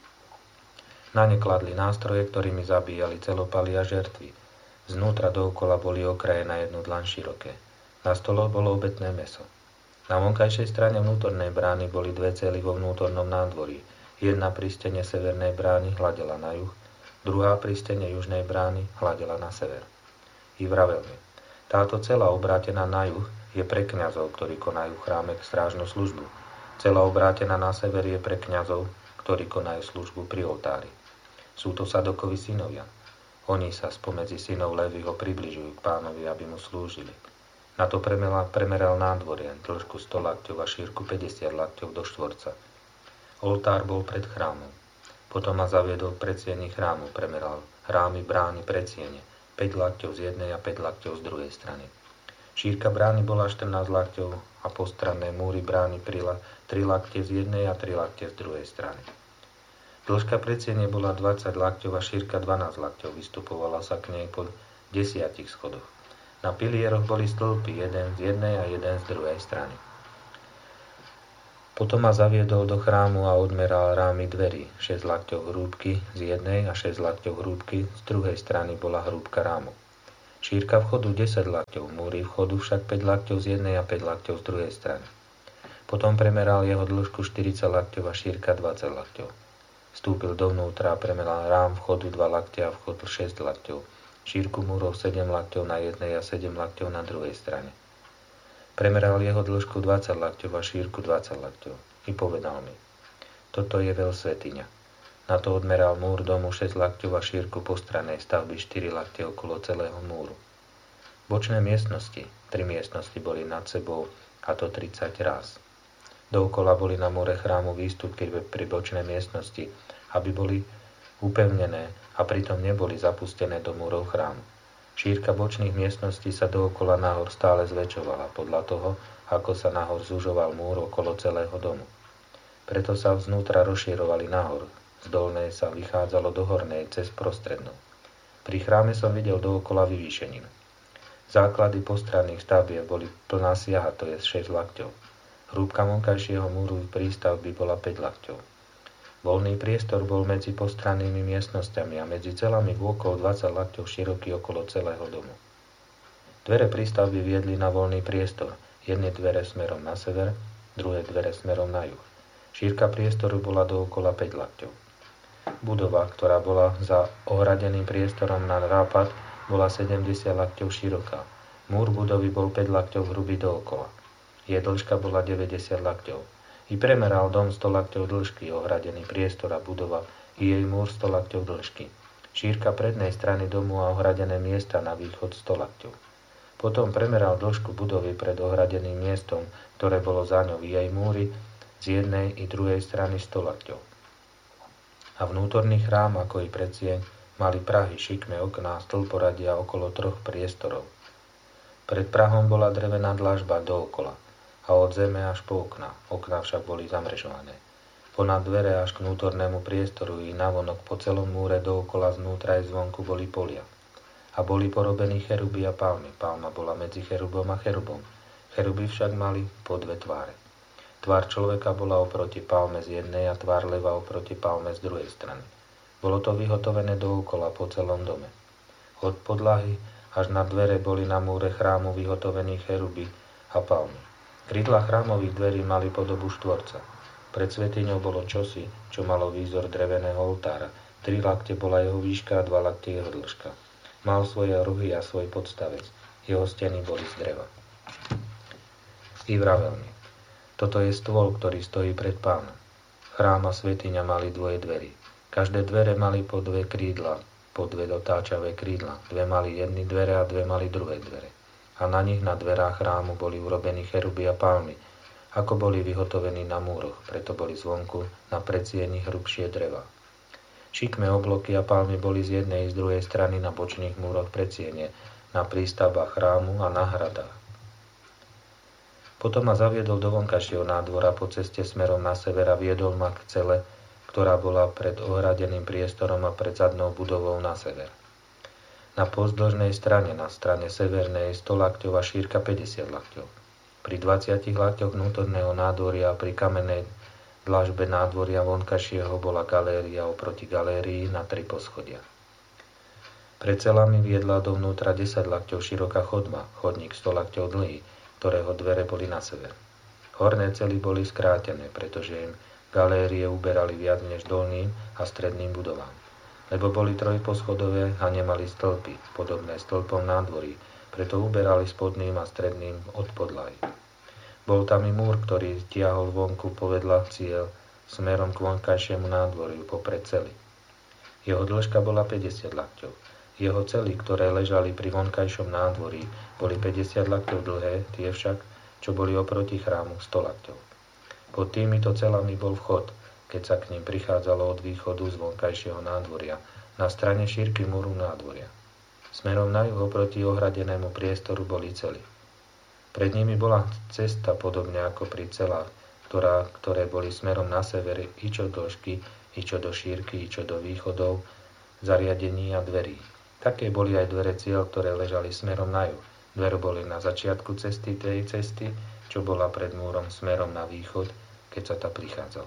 Speaker 1: Na ne kladli nástroje, ktorými zabíjali celopaly a žertvy. Znútra dookola boli okraje na 1 dlaň široké. Na stoloch bolo obetné mäso. Na vonkajšej strane vnútornej brány boli 2 cely vo vnútornom nádvorí. Jedna pri stene severnej brány hľadela na juh, druhá pri stene južnej brány hľadela na sever. I vravel mi: táto cela obrátená na juh je pre kňazov, ktorí konajú v chráme strážnu službu. Cela obrátená na sever je pre kňazov, ktorí konajú službu pri oltári. Sú to Sadokovi synovia. Oni sa spomedzi synov Léviho približujú k Pánovi, aby mu slúžili. Na to premeral nádvorie, dĺžku 100 lakťov a šírku 50 lakťov do štvorca. Oltár bol pred chrámom. Potom ma zaviedol k predsieni chrámu, premeral rámy brány predsiene, 5 lakťov z jednej a 5 lakťov z druhej strany. Šírka brány bola 14 lakťov a postranné múry brány kryla 3 lakte z jednej a 3 lakte z druhej strany. Dĺžka predsiene bola 20 lakťov a šírka 12 lakťov, vystupovala sa k nej po 10 schodoch. Na pilieroch boli stĺpy, jeden z jednej a jeden z druhej strany. Potom ma zaviedol do chrámu a odmeral rámy dverí. 6 lakťov hrúbky z jednej a 6 lakťov hrúbky z druhej strany bola hrúbka rámu. Šírka vchodu 10 lakťov, múry vchodu však 5 lakťov z jednej a 5 lakťov z druhej strany. Potom premeral jeho dĺžku 40 lakťov a šírka 20 lakťov. Vstúpil dovnútra a premeral rám vchodu 2 lakťa a vchodu 6 lakťov. Šírku múrov 7 lakťov na jednej a 7 lakťov na druhej strane. Premeral jeho dĺžku 20 lakťov a šírku 20 lakťov. I povedal mi, toto je veľ svätyňa. Na to odmeral múr domu 6 lakťov a šírku postranej stavby 4 lakťe okolo celého múru. Bočné miestnosti, 3 miestnosti boli nad sebou, a to 30 ráz. Dookola boli na múre chrámu výstupky pri bočnej miestnosti, aby boli upevnené a pritom neboli zapustené do múrov chrámu. Šírka bočných miestností sa dookola nahor stále zväčšovala podľa toho, ako sa nahor zužoval múr okolo celého domu. Preto sa vznútra rozširovali nahor, z dolnej sa vychádzalo do hornej cez prostrednú. Pri chráme som videl dookola vyvýšeninu. Základy postranných stavieb boli plná siaha, to je 6 lakťov. Hrúbka vonkajšieho múru prístavby bola 5 lakťov. Voľný priestor bol medzi postrannými miestnosťami a medzi celami vôkol 20 lakťov široký okolo celého domu. Dvere prístavby viedli na voľný priestor, jedny dvere smerom na sever, druhé dvere smerom na juh. Šírka priestoru bola dookola 5 lakťov. Budova, ktorá bola za ohradeným priestorom na západ, bola 70 lakťov široká. Múr budovy bol 5 lakťov hrubý dookola. Jej dĺžka bola 90 lakťov. I premeral dom 100 lakťov dĺžky, ohradený priestor a budova i jej múr 100 lakťov dĺžky. Šírka prednej strany domu a ohradené miesta na východ 100 lakťov. Potom premeral dĺžku budovy pred ohradeným miestom, ktoré bolo za ňou, i jej múry z jednej i druhej strany 100 lakťov. A vnútorný chrám, ako i predsieň, mali prahy, šikme, okná, stĺporadia okolo 3 priestorov. Pred prahom bola drevená dlažba dookola a od zeme až po okná. Okná však boli zamrežované. Ponad dvere až k vnútornému priestoru i navonok po celom múre dookola znútra aj zvonku boli polia. A boli porobení cheruby a palmy. Palma bola medzi cherubom a cherubom. Cheruby však mali po 2 tváre. Tvár človeka bola oproti palme z jednej a tvár leva oproti palme z druhej strany. Bolo to vyhotovené dookola po celom dome. Od podlahy až na dvere boli na múre chrámu vyhotovení cheruby a palmy. Krídla chrámových dverí mali podobu štvorca. Pred svätyňou bolo čosi, čo malo výzor dreveného oltára. 3 lakte bola jeho výška a 2 lakte jeho dĺžka. Mal svoje rohy a svoj podstavec. Jeho steny boli z dreva. I vravel mi, toto je stôl, ktorý stojí pred Pánom. Chrám a svätyňa mali dvoje dverí. Každé dvere mali po 2 krídla, po 2 dotáčavé krídla. 2 mali jedny dvere a 2 mali druhé dvere. A na nich na dverách chrámu boli urobení cheruby a palmy, ako boli vyhotovení na múroch, preto boli zvonku na predsieni hrubšie dreva. Šikme, obloky a palmy boli z jednej i z druhej strany na bočných múroch predsiene, na prístavbách chrámu a na hradách. Potom ma zaviedol do vonkajšieho nádvora po ceste smerom na sever a viedol ma k cele, ktorá bola pred ohradeným priestorom a pred zadnou budovou na sever. Na pozdĺžnej strane, na strane severnej, 100 lakťov a šírka 50 lakťov. Pri 20 lakťoch vnútorného nádvoria a pri kamennej dlažbe nádvoria vonkajšieho bola galéria oproti galérii na 3 poschodia. Pred celami viedla dovnútra 10 lakťov široká chodba, chodník 100 lakťov dlhý, ktorého dvere boli na sever. Horné cely boli skrátené, pretože im galérie uberali viac než dolným a stredným budovám. Lebo boli trojposchodové a nemali stĺpy, podobné stĺpom nádvorí, preto uberali spodným a stredným od podlahy. Bol tam i múr, ktorý tiahol vonku povedľa cieľ smerom k vonkajšiemu nádvoriu popred cely. Jeho dĺžka bola 50 lakťov. Jeho cely, ktoré ležali pri vonkajšom nádvorí, boli 50 lakťov dlhé, tie však, čo boli oproti chrámu, 100 lakťov. Pod týmito celami bol vchod, keď sa k ním prichádzalo od východu z vonkajšieho nádvoria, na strane šírky múru nádvoria. Smerom na juh oproti ohradenému priestoru boli cely. Pred nimi bola cesta podobne ako pri celách, ktoré boli smerom na sever i čo do dĺžky, i čo do šírky, i čo do východov, zariadení a dverí. Také boli aj dvere ciel, ktoré ležali smerom na juh. Dvere boli na začiatku cesty tej cesty, čo bola pred múrom smerom na východ, keď sa ta prichádzalo.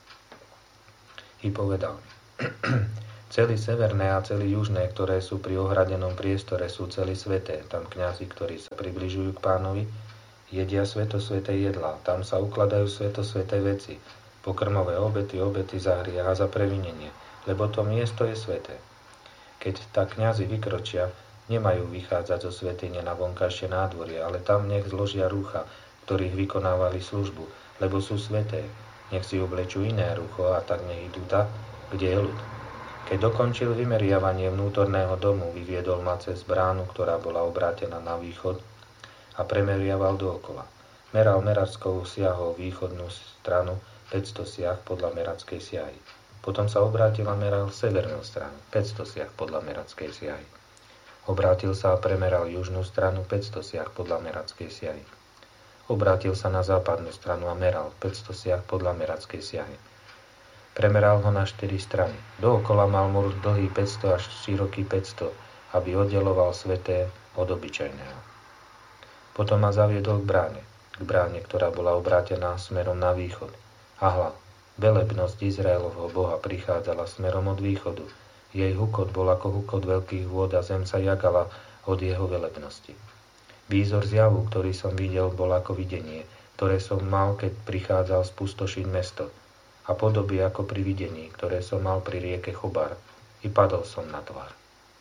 Speaker 1: I povedal mi, celý severné a celý južné, ktoré sú pri ohradenom priestore, sú celý sveté. Tam kňazi, ktorí sa približujú k Pánovi, jedia sväté jedlá. Tam sa ukladajú sväté veci, pokrmové obety, obety za hriech a za previnenie, lebo to miesto je sväté. Keď tak kňazi vykročia, nemajú vychádzať zo svätyne na vonkajšie nádvorie, ale tam nech zložia rúcha, ktorých vykonávali službu, lebo sú sväté. Nech si oblečú iné rúcho a tak nech idú tak, kde je ľud. Keď dokončil vymeriavanie vnútorného domu, vyviedol ma cez bránu, ktorá bola obrátená na východ a premeriaval dookola. Meral meračskou siahou východnú stranu 500 siah podľa merackej siahy. Potom sa obrátil a meral severnú stranu 500 siah podľa merackej siahy. Obrátil sa a premeral južnú stranu 500 siah podľa merackej siahy. Obrátil sa na západnú stranu a meral 500 siah podľa merackej siahy. Premeral ho na 4 strany. Dookola mal múr dlhý 500 až široký 500, aby oddeloval sväté od obyčajného. Potom ma zaviedol k bráne, ktorá bola obrátená smerom na východ. A hľa, velebnosť Izraelovho Boha prichádzala smerom od východu. Jej hukot bol ako hukot veľkých vôd a zem sa jagala od jeho velebnosti. Výzor zjavu, ktorý som videl, bol ako videnie, ktoré som mal, keď prichádzal spustošiť mesto, a podoby ako pri videní, ktoré som mal pri rieke Chobar, i padol som na tvár.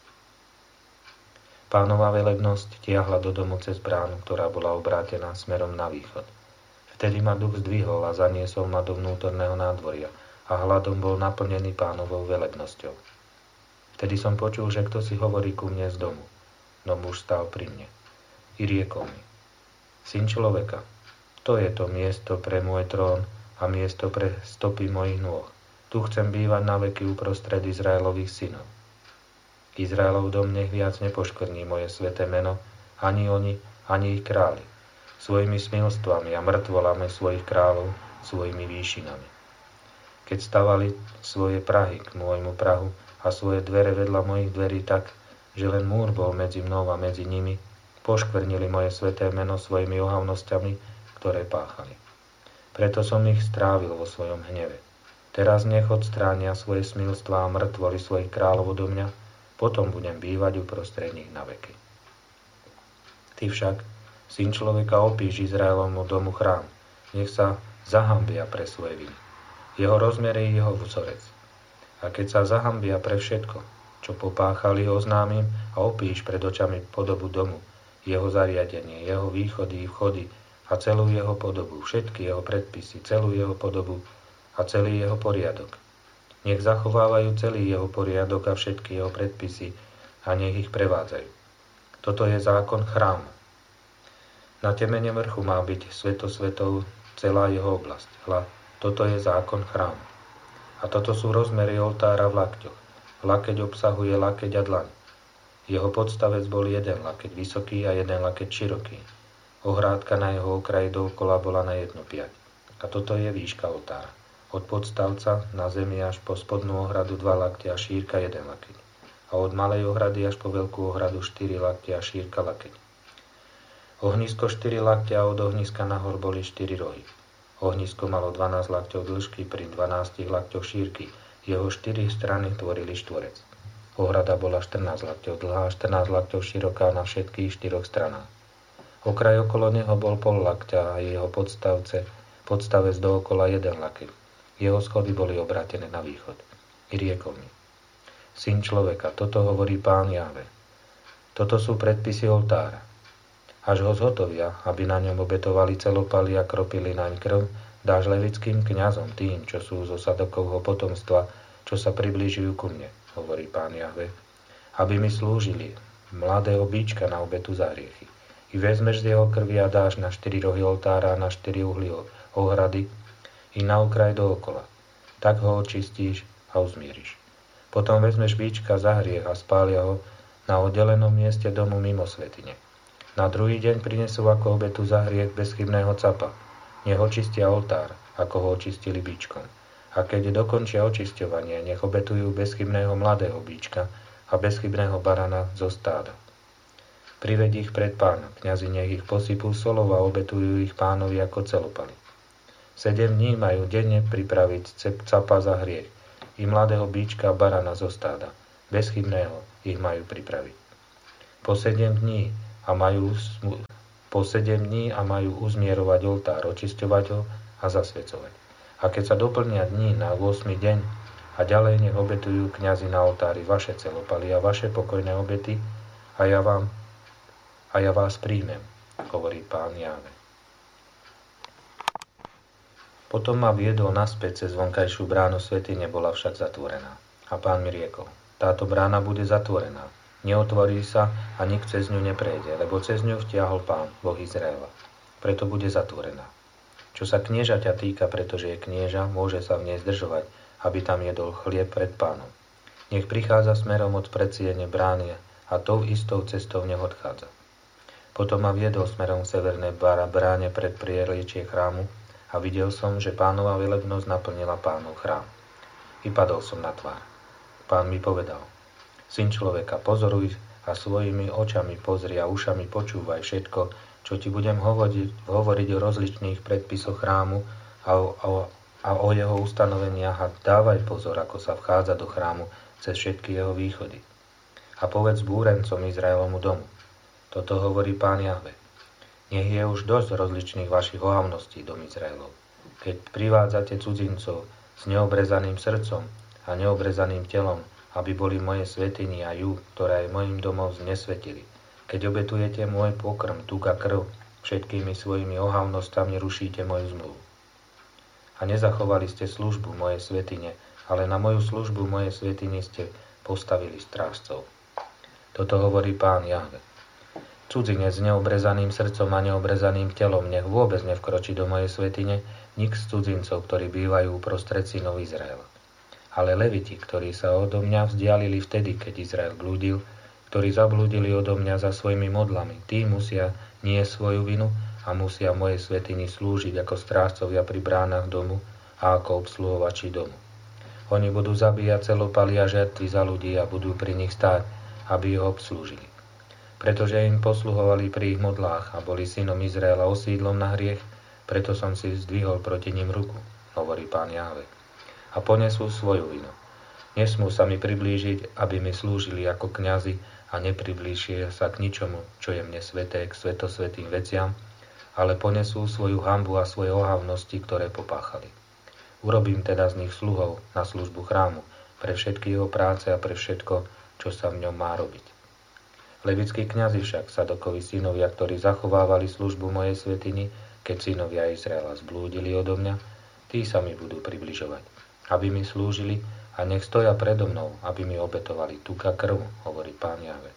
Speaker 1: Pánova velebnosť tiahla do domu cez bránu, ktorá bola obrátená smerom na východ. Vtedy ma duch zdvihol a zaniesol ma do vnútorného nádvoria a hladom bol naplnený Pánovou velebnosťou. Vtedy som počul, že kto si hovorí ku mne z domu, no muž stál pri mne. I riekol mi, syn človeka, to je to miesto pre môj trón a miesto pre stopy mojich nôh. Tu chcem bývať na veky uprostred Izraelových synov. Izraelov dom nech viac nepoškvrní moje sväté meno, ani oni, ani ich králi, svojimi smilstvami a mŕtvolami svojich kráľov, svojimi výšinami. Keď stavali svoje prahy k môjmu prahu a svoje dvere vedľa mojich dverí tak, že len múr bol medzi mnou a medzi nimi, poškvrnili moje sväté meno svojimi ohavnosťami, ktoré páchali. Preto som ich strávil vo svojom hneve. Teraz nech odstránia svoje smilstvá a mŕtvoly svojich kráľov odo mňa, potom budem bývať uprostred nich na veky. Ty však, syn človeka, opíš Izraelovmu domu chrám, nech sa zahambia pre svoje viny. Jeho rozmer je jeho vzorec. A keď sa zahambia pre všetko, čo popáchali, oznámim a opíš pred očami podobu domu, jeho zariadenie, jeho východy i vchody, a celú jeho podobu, všetky jeho predpisy, celú jeho podobu a celý jeho poriadok. Nech zachovávajú celý jeho poriadok a všetky jeho predpisy a nech ich prevádzajú. Toto je zákon chrámu. Na temene vrchu má byť svätosvätov celá jeho oblasť. Hľa, toto je zákon chrámu. A toto sú rozmery oltára v lakťoch. Lakeť obsahuje lakeť a dlaň. Jeho podstavec bol jeden lakeť vysoký a jeden lakeť široký. Ohrádka na jeho okraji dookola bola na 1 piať. A toto je výška oltára. Od podstavca na zemi až po spodnú ohradu 2 lakte a šírka 1 lakeť. A od malej ohrady až po veľkú ohradu 4 lakte a šírka lakeť. Ohnisko 4 lakte a od ohniska nahor boli 4 rohy. Ohnisko malo 12 lakťov dĺžky pri 12 lakťoch šírky. Jeho 4 strany tvorili štvorec. Ohrada bola 14 lakťov dlhá a 14 lakťov široká na všetkých 4 stranách. Okraj okolo neho bol pol lakťa a jeho podstavec dookola 1 lakeť. Jeho schody boli obrátené na východ. I riekol mi, syn človeka, toto hovorí Pán Jahve. Toto sú predpisy oltára. Až ho zhotovia, aby na ňom obetovali celopaly a kropili naň krv, dáš levickým kňazom, tým, čo sú zo Sadokovho potomstva, čo sa priblížujú ku mne, hovorí Pán Jahve, aby mi slúžili mladého bíčka na obetu za hriechy. I vezmeš z jeho krvi a dáš na 4 rohy oltára a na 4 uhly ohrady i na okraj dookola. Tak ho očistíš a uzmíriš. Potom vezmeš bíčka za hriech a spália ho na oddelenom mieste domu mimo svätyne. Na druhý deň prinesú ako obetu za hriech bezchybného capa. Nech očistia oltár, ako ho očistili bíčkom. A keď dokončia očisťovanie, nech obetujú bezchybného mladého bíčka a bezchybného barana zo stáda. Priveď ich pred Pána, kňazi nech ich posypú solou a obetujú ich Pánovi ako celopaly. 7 dní majú denne pripraviť capa za hriech i mladého bíčka a barana zo stáda. Bezchybného ich majú pripraviť. Po 7 dní a majú uzmierovať oltár, očisťovať ho a zasvecovať. A keď sa doplnia dní na 8. deň a ďalej nech obetujú kňazi na oltári vaše celopaly a vaše pokojné obety a ja vás príjmem, hovorí Pán Jahve. Potom ma viedol naspäť cez vonkajšiu bránu svätyne, bola však zatvorená. A Pán mi riekol, táto brána bude zatvorená, neotvorí sa a nik cez ňu neprejde, lebo cez ňu vtiahol Pán, Boh Izraela. Preto bude zatvorená. Čo sa kniežaťa týka, pretože je knieža, môže sa v nej zdržovať, aby tam jedol chlieb pred Pánom. Nech prichádza smerom od predsiene brány a tou istou cestou nech odchádza. Potom ma viedol smerom k severnej bráne pred prieriečie chrámu a videl som, že Pánova velebnosť naplnila Pánov chrám. I padol som na tvár. Pán mi povedal, syn človeka, pozoruj a svojimi očami pozri a ušami počúvaj všetko, čo ti budem hovoriť o rozličných predpisoch chrámu a o jeho ustanoveniach a dávaj pozor, ako sa vchádza do chrámu cez všetky jeho východy. A povedz búrencom Izraelovmu domu. Toto hovorí Pán Jahve. Nech je už dosť rozličných vašich ohavností, dom Izraelov. Keď privádzate cudzincov s neobrezaným srdcom a neobrezaným telom, aby boli moje svätyni a ju, ktorá je mojim domom, znesvetili. Keď obetujete môj pokrm, tuk a krv, všetkými svojimi ohavnostami rušíte moju zmluvu. A nezachovali ste službu mojej svätyne, ale na moju službu mojej svätyne ste postavili strážcov. Toto hovorí Pán Jahve. Cudzinec s neobrezaným srdcom a neobrezaným telom nech vôbec nevkročí do mojej svätyne, nik z cudzincov, ktorí bývajú uprostred synov Izraela. Ale leviti, ktorí sa odo mňa vzdialili vtedy, keď Izrael blúdil, ktorí zablúdili odo mňa za svojimi modlami, tí musia niesť svoju vinu a musia v mojej svätyni slúžiť ako strážcovia pri bránach domu a ako obsluhovači domu. Oni budú zabíjať celopaly a žertvy za ľudí a budú pri nich stáť, aby ho obslúžili. Pretože im posluhovali pri ich modlách a boli synom Izraela osídlom na hriech, preto som si zdvihol proti nim ruku, hovorí Pán Jahve. A ponesú svoju vinu. Nesmú sa mi priblížiť, aby mi slúžili ako kňazi a nepriblížia sa k ničomu, čo je mne sveté, k svetosvätým veciam, ale ponesú svoju hanbu a svoje ohavnosti, ktoré popáchali. Urobím teda z nich sluhov na službu chrámu, pre všetky jeho práce a pre všetko, čo sa v ňom má robiť. Levickí kňazi však, Sadokovi synovia, ktorí zachovávali službu mojej svätyni, keď synovia Izraela zblúdili odo mňa, tí sa mi budú približovať, aby mi slúžili a nech stoja predo mnou, aby mi obetovali tuk a krv, hovorí Pán Jahve.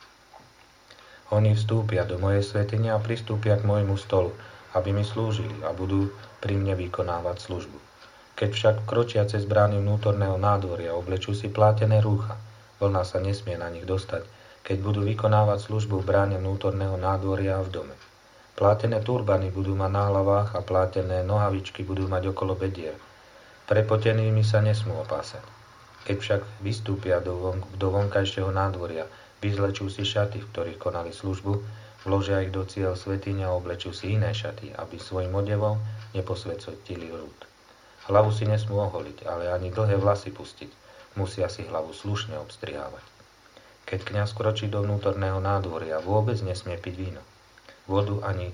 Speaker 1: Oni vstúpia do mojej svätyne a pristúpia k môjmu stolu, aby mi slúžili a budú pri mne vykonávať službu. Keď však kročia cez brány vnútorného nádvoria, oblečú si plátené rúcha, vlna sa nesmie na nich dostať, keď budú vykonávať službu v bráne vnútorného nádvoria a v dome. Plátené turbany budú mať na hlavách a plátené nohavičky budú mať okolo bedier. Prepotenými sa nesmú opásať. Keď však vystúpia do vonkajšieho nádvoria, vyzlečú si šaty, v ktorých konali službu, vložia ich do ciel svätyne a oblečú si iné šaty, aby svojim odevom neposvetili hrúd. Hlavu si nesmú oholiť, ale ani dlhé vlasy pustiť. Musia si hlavu slušne obstrihávať. Keď kňaz kročí do vnútorného nádvoria, vôbec nesmie piť víno. Vdovu ani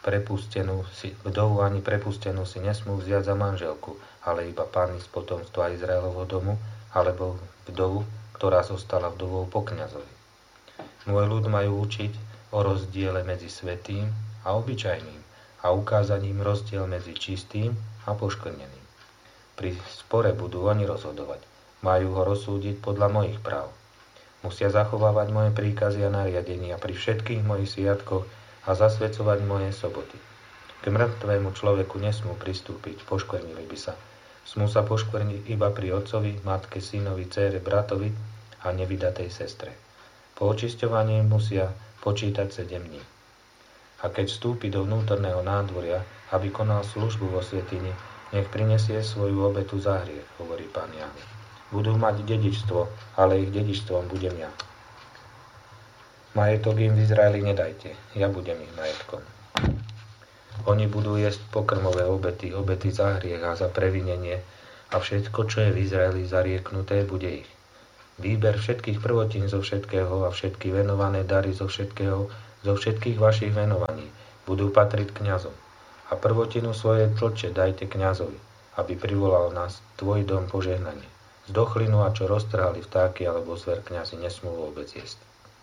Speaker 1: prepustenú si nesmú vziať za manželku, ale iba pány z potomstva Izraelovho domu, alebo vdovu, ktorá zostala vdovou po kňazovi. Môj ľud majú učiť o rozdiele medzi svätým a obyčajným a ukázaním rozdiel medzi čistým a poškvrneným. Pri spore budú oni rozhodovať. Majú ho rozsúdiť podľa mojich práv. Musia zachovávať moje príkazy a nariadenia pri všetkých mojich sviatkoch a zasvecovať moje soboty. K mŕtvému človeku nesmú pristúpiť, poškvrnili by sa. Smú sa poškvrniť iba pri otcovi, matke, synovi, dcére, bratovi a nevydatej sestre. Po očisťovaní musia počítať 7 dní. A keď vstúpi do vnútorného nádvoria, aby konal službu vo svätyni, nech prinesie svoju obetu za hriech, hovorí Pán Jahve. Budú mať dedičstvo, ale ich dedičstvom budem ja. Majetok im v Izraeli nedajte, ja budem ich majetkom. Oni budú jesť pokrmové obety, obety za hriech a za previnenie a všetko, čo je v Izraeli zarieknuté, bude ich. Výber všetkých prvotín zo všetkého a všetky venované dary zo všetkého, zo všetkých vašich venovaní budú patriť kňazom. A prvotinu svojej tlče dajte kňazovi, aby privolal nás tvoj dom požehnanie. Z dochlinu a čo roztrhali vtáky alebo zver kňazi nesmú vôbec jesť.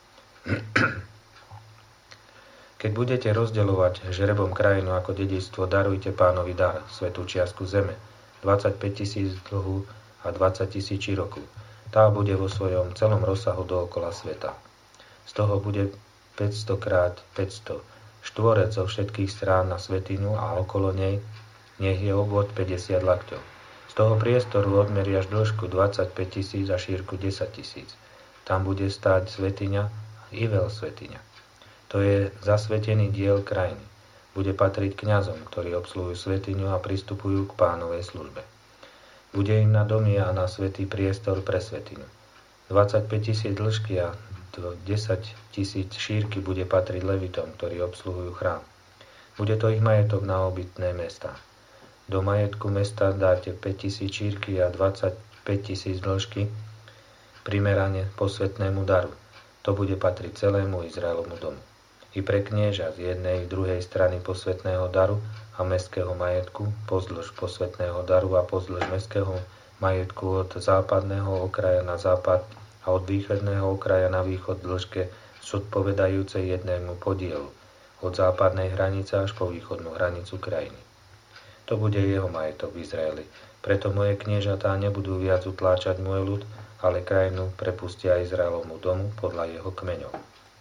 Speaker 1: Keď budete rozdeľovať žrebom krajinu ako dedičstvo, darujte Pánovi dar, svätú čiastku zeme, 25 000 dlhú a 20 000 širokú. Tá bude vo svojom celom rozsahu dookola sveta. Z toho bude 500 krát 500, štvorec zo všetkých strán na svätyňu a okolo nej nech je obvod 50 lakťov. Z toho priestoru odmeriaš dĺžku 25 000 a šírku 10 000. Tam bude stáť svätyňa i veľ svätyňa. To je zasvetený diel krajiny. Bude patriť kňazom, ktorí obsluhujú svätyňu a pristupujú k Pánovej službe. Bude im na domy a na svätý priestor pre svätyňu. 25 000 dĺžky a 10 000 šírky bude patriť levitom, ktorí obsluhujú chrám. Bude to ich majetok na obytné mestá. Do majetku mesta dáte 5 000 šírky a 25 000 dĺžky primerane posvätnému daru. To bude patriť celému Izraelovmu domu. I pre knieža z jednej i druhej strany posvätného daru a mestského majetku, pozdĺž posvätného daru a pozdĺž mestského majetku od západného okraja na západ a od východného okraja na východ dĺžke zodpovedajúcej jednému podielu, od západnej hranice až po východnú hranicu krajiny. To bude jeho majetok v Izraeli. Preto moje kniežatá nebudú viac utláčať môj ľud, ale krajinu prepustia Izraelovmu domu podľa jeho kmeňov.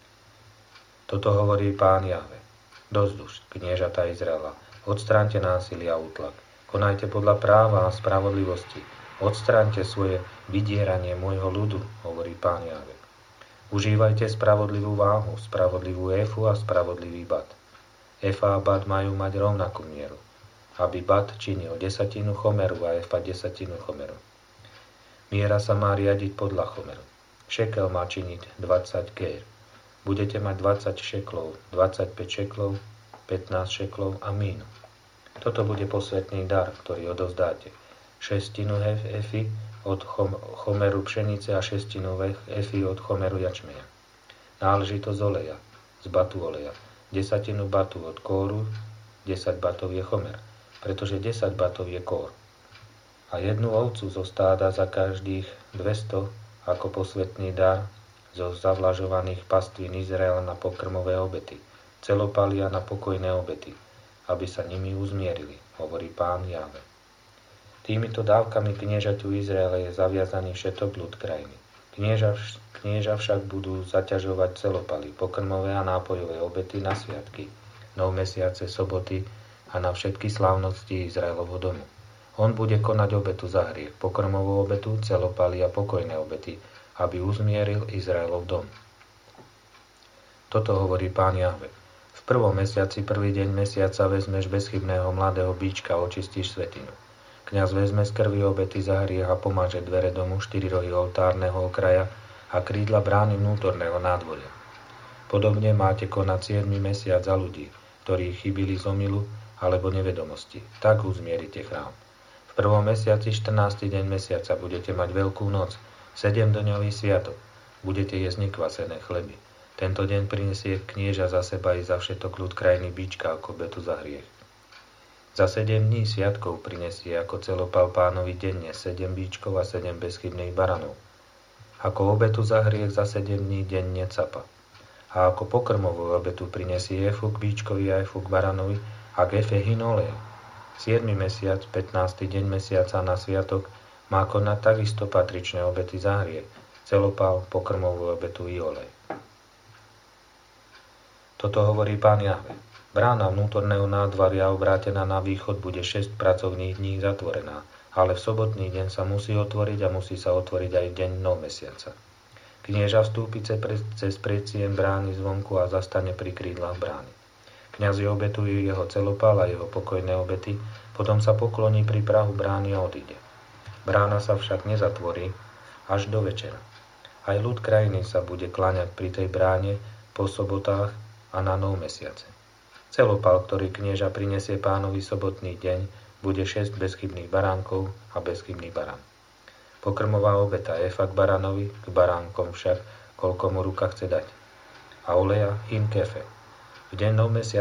Speaker 1: Toto hovorí Pán Jahve. Dosť už, kniežatá Izraela, odstráňte násilie a útlak. Konajte podľa práva a spravodlivosti. Odstráňte svoje vydieranie môjho ľudu, hovorí Pán Jahve. Užívajte spravodlivú váhu, spravodlivú efu a spravodlivý bat. Efa a bat majú mať rovnakú mieru, aby bat činil 10 chomeru a efa 10 chomeru. Miera sa má riadiť podľa chomeru. Šekel má činiť 20 kér. Budete mať 20 šeklov, 25 šeklov, 15 šeklov a mínu. Toto bude posvätný dar, ktorý odovzdáte. 6 efy od chomeru pšenice a 6 efy od chomeru jačmeja. Náležitosť oleja, z batu oleja. 10 batu od kóru, 10 batov je chomer, pretože 10 batov je kór. A jednu ovcu zo stáda za každých 200 ako posvätný dar zo zavlažovaných pastvín Izraela na pokrmové obety, celopalia na pokojné obety, aby sa nimi uzmierili, hovorí Pán Jahve. Týmito dávkami kniežaťu Izraela je zaviazaný všetok ľud krajiny. Knieža však budú zaťažovať celopaly, pokrmové a nápojové obety na sviatky, nov mesiace, soboty a na všetky slávnosti Izraelovho domu. On bude konať obetu za hriech, pokrmovú obetu, celopaly a pokojné obety, aby uzmieril Izraelov dom. Toto hovorí Pán Jahve. V prvom mesiaci, prvý deň mesiaca vezmeš bezchybného mladého bíčka a očistíš svätyňu. Kňaz vezme z krvi obety za hriech a pomáže dvere domu, 4 rohy oltárneho okraja a krídla brány vnútorného nádvoria. Podobne máte konať 7. mesiac za ľudí, ktorí chybili z omylu alebo nevedomosti. Tak uzmierite chrám. V prvom mesiaci, 14. deň mesiaca, budete mať veľkú noc, 7-dňový sviatok. Budete jesť nekvasené chleby. Tento deň prinesie knieža za seba i za všetok ľud krajiny bíčka ako obetu za hriech. Za 7 dní sviatkov prinesie ako celopal Pánovi denne 7 bíčkov a 7 bezchybných baranov. Ako obetu za hriech za 7 dní denne capa. A ako pokrmovú obetu prinesie efu k bíčkovi a efu k baranovi a k efe hinoleja. 7. mesiac, 15. deň mesiaca na sviatok má konať takisto patričné obety za hriech, celopal, pokrmovú obetu i olej. Toto hovorí Pán Jahve. Brána vnútorného nádvoria obrátená na východ bude 6 pracovných dní zatvorená, ale v sobotný deň sa musí otvoriť a musí sa otvoriť aj v deň nov mesiaca. Knieža vstúpi cez predsiem brány zvonku a zastane pri krídlach brány. Kňazi obetujú jeho celopal a jeho pokojné obety, potom sa pokloní pri prahu brány a odíde. Brána sa však nezatvorí až do večera. Aj ľud krajiny sa bude kláňať pri tej bráne po sobotách a na nov mesiace. Celopal, ktorý knieža prinesie pánovi sobotný deň, bude 6 bezchybných baránkov a bezchybný barán. Pokrmová obeta efa k baránovi, k baránkom však, koľko mu ruka chce dať. A oleja hin kefe. V dennom mesiaci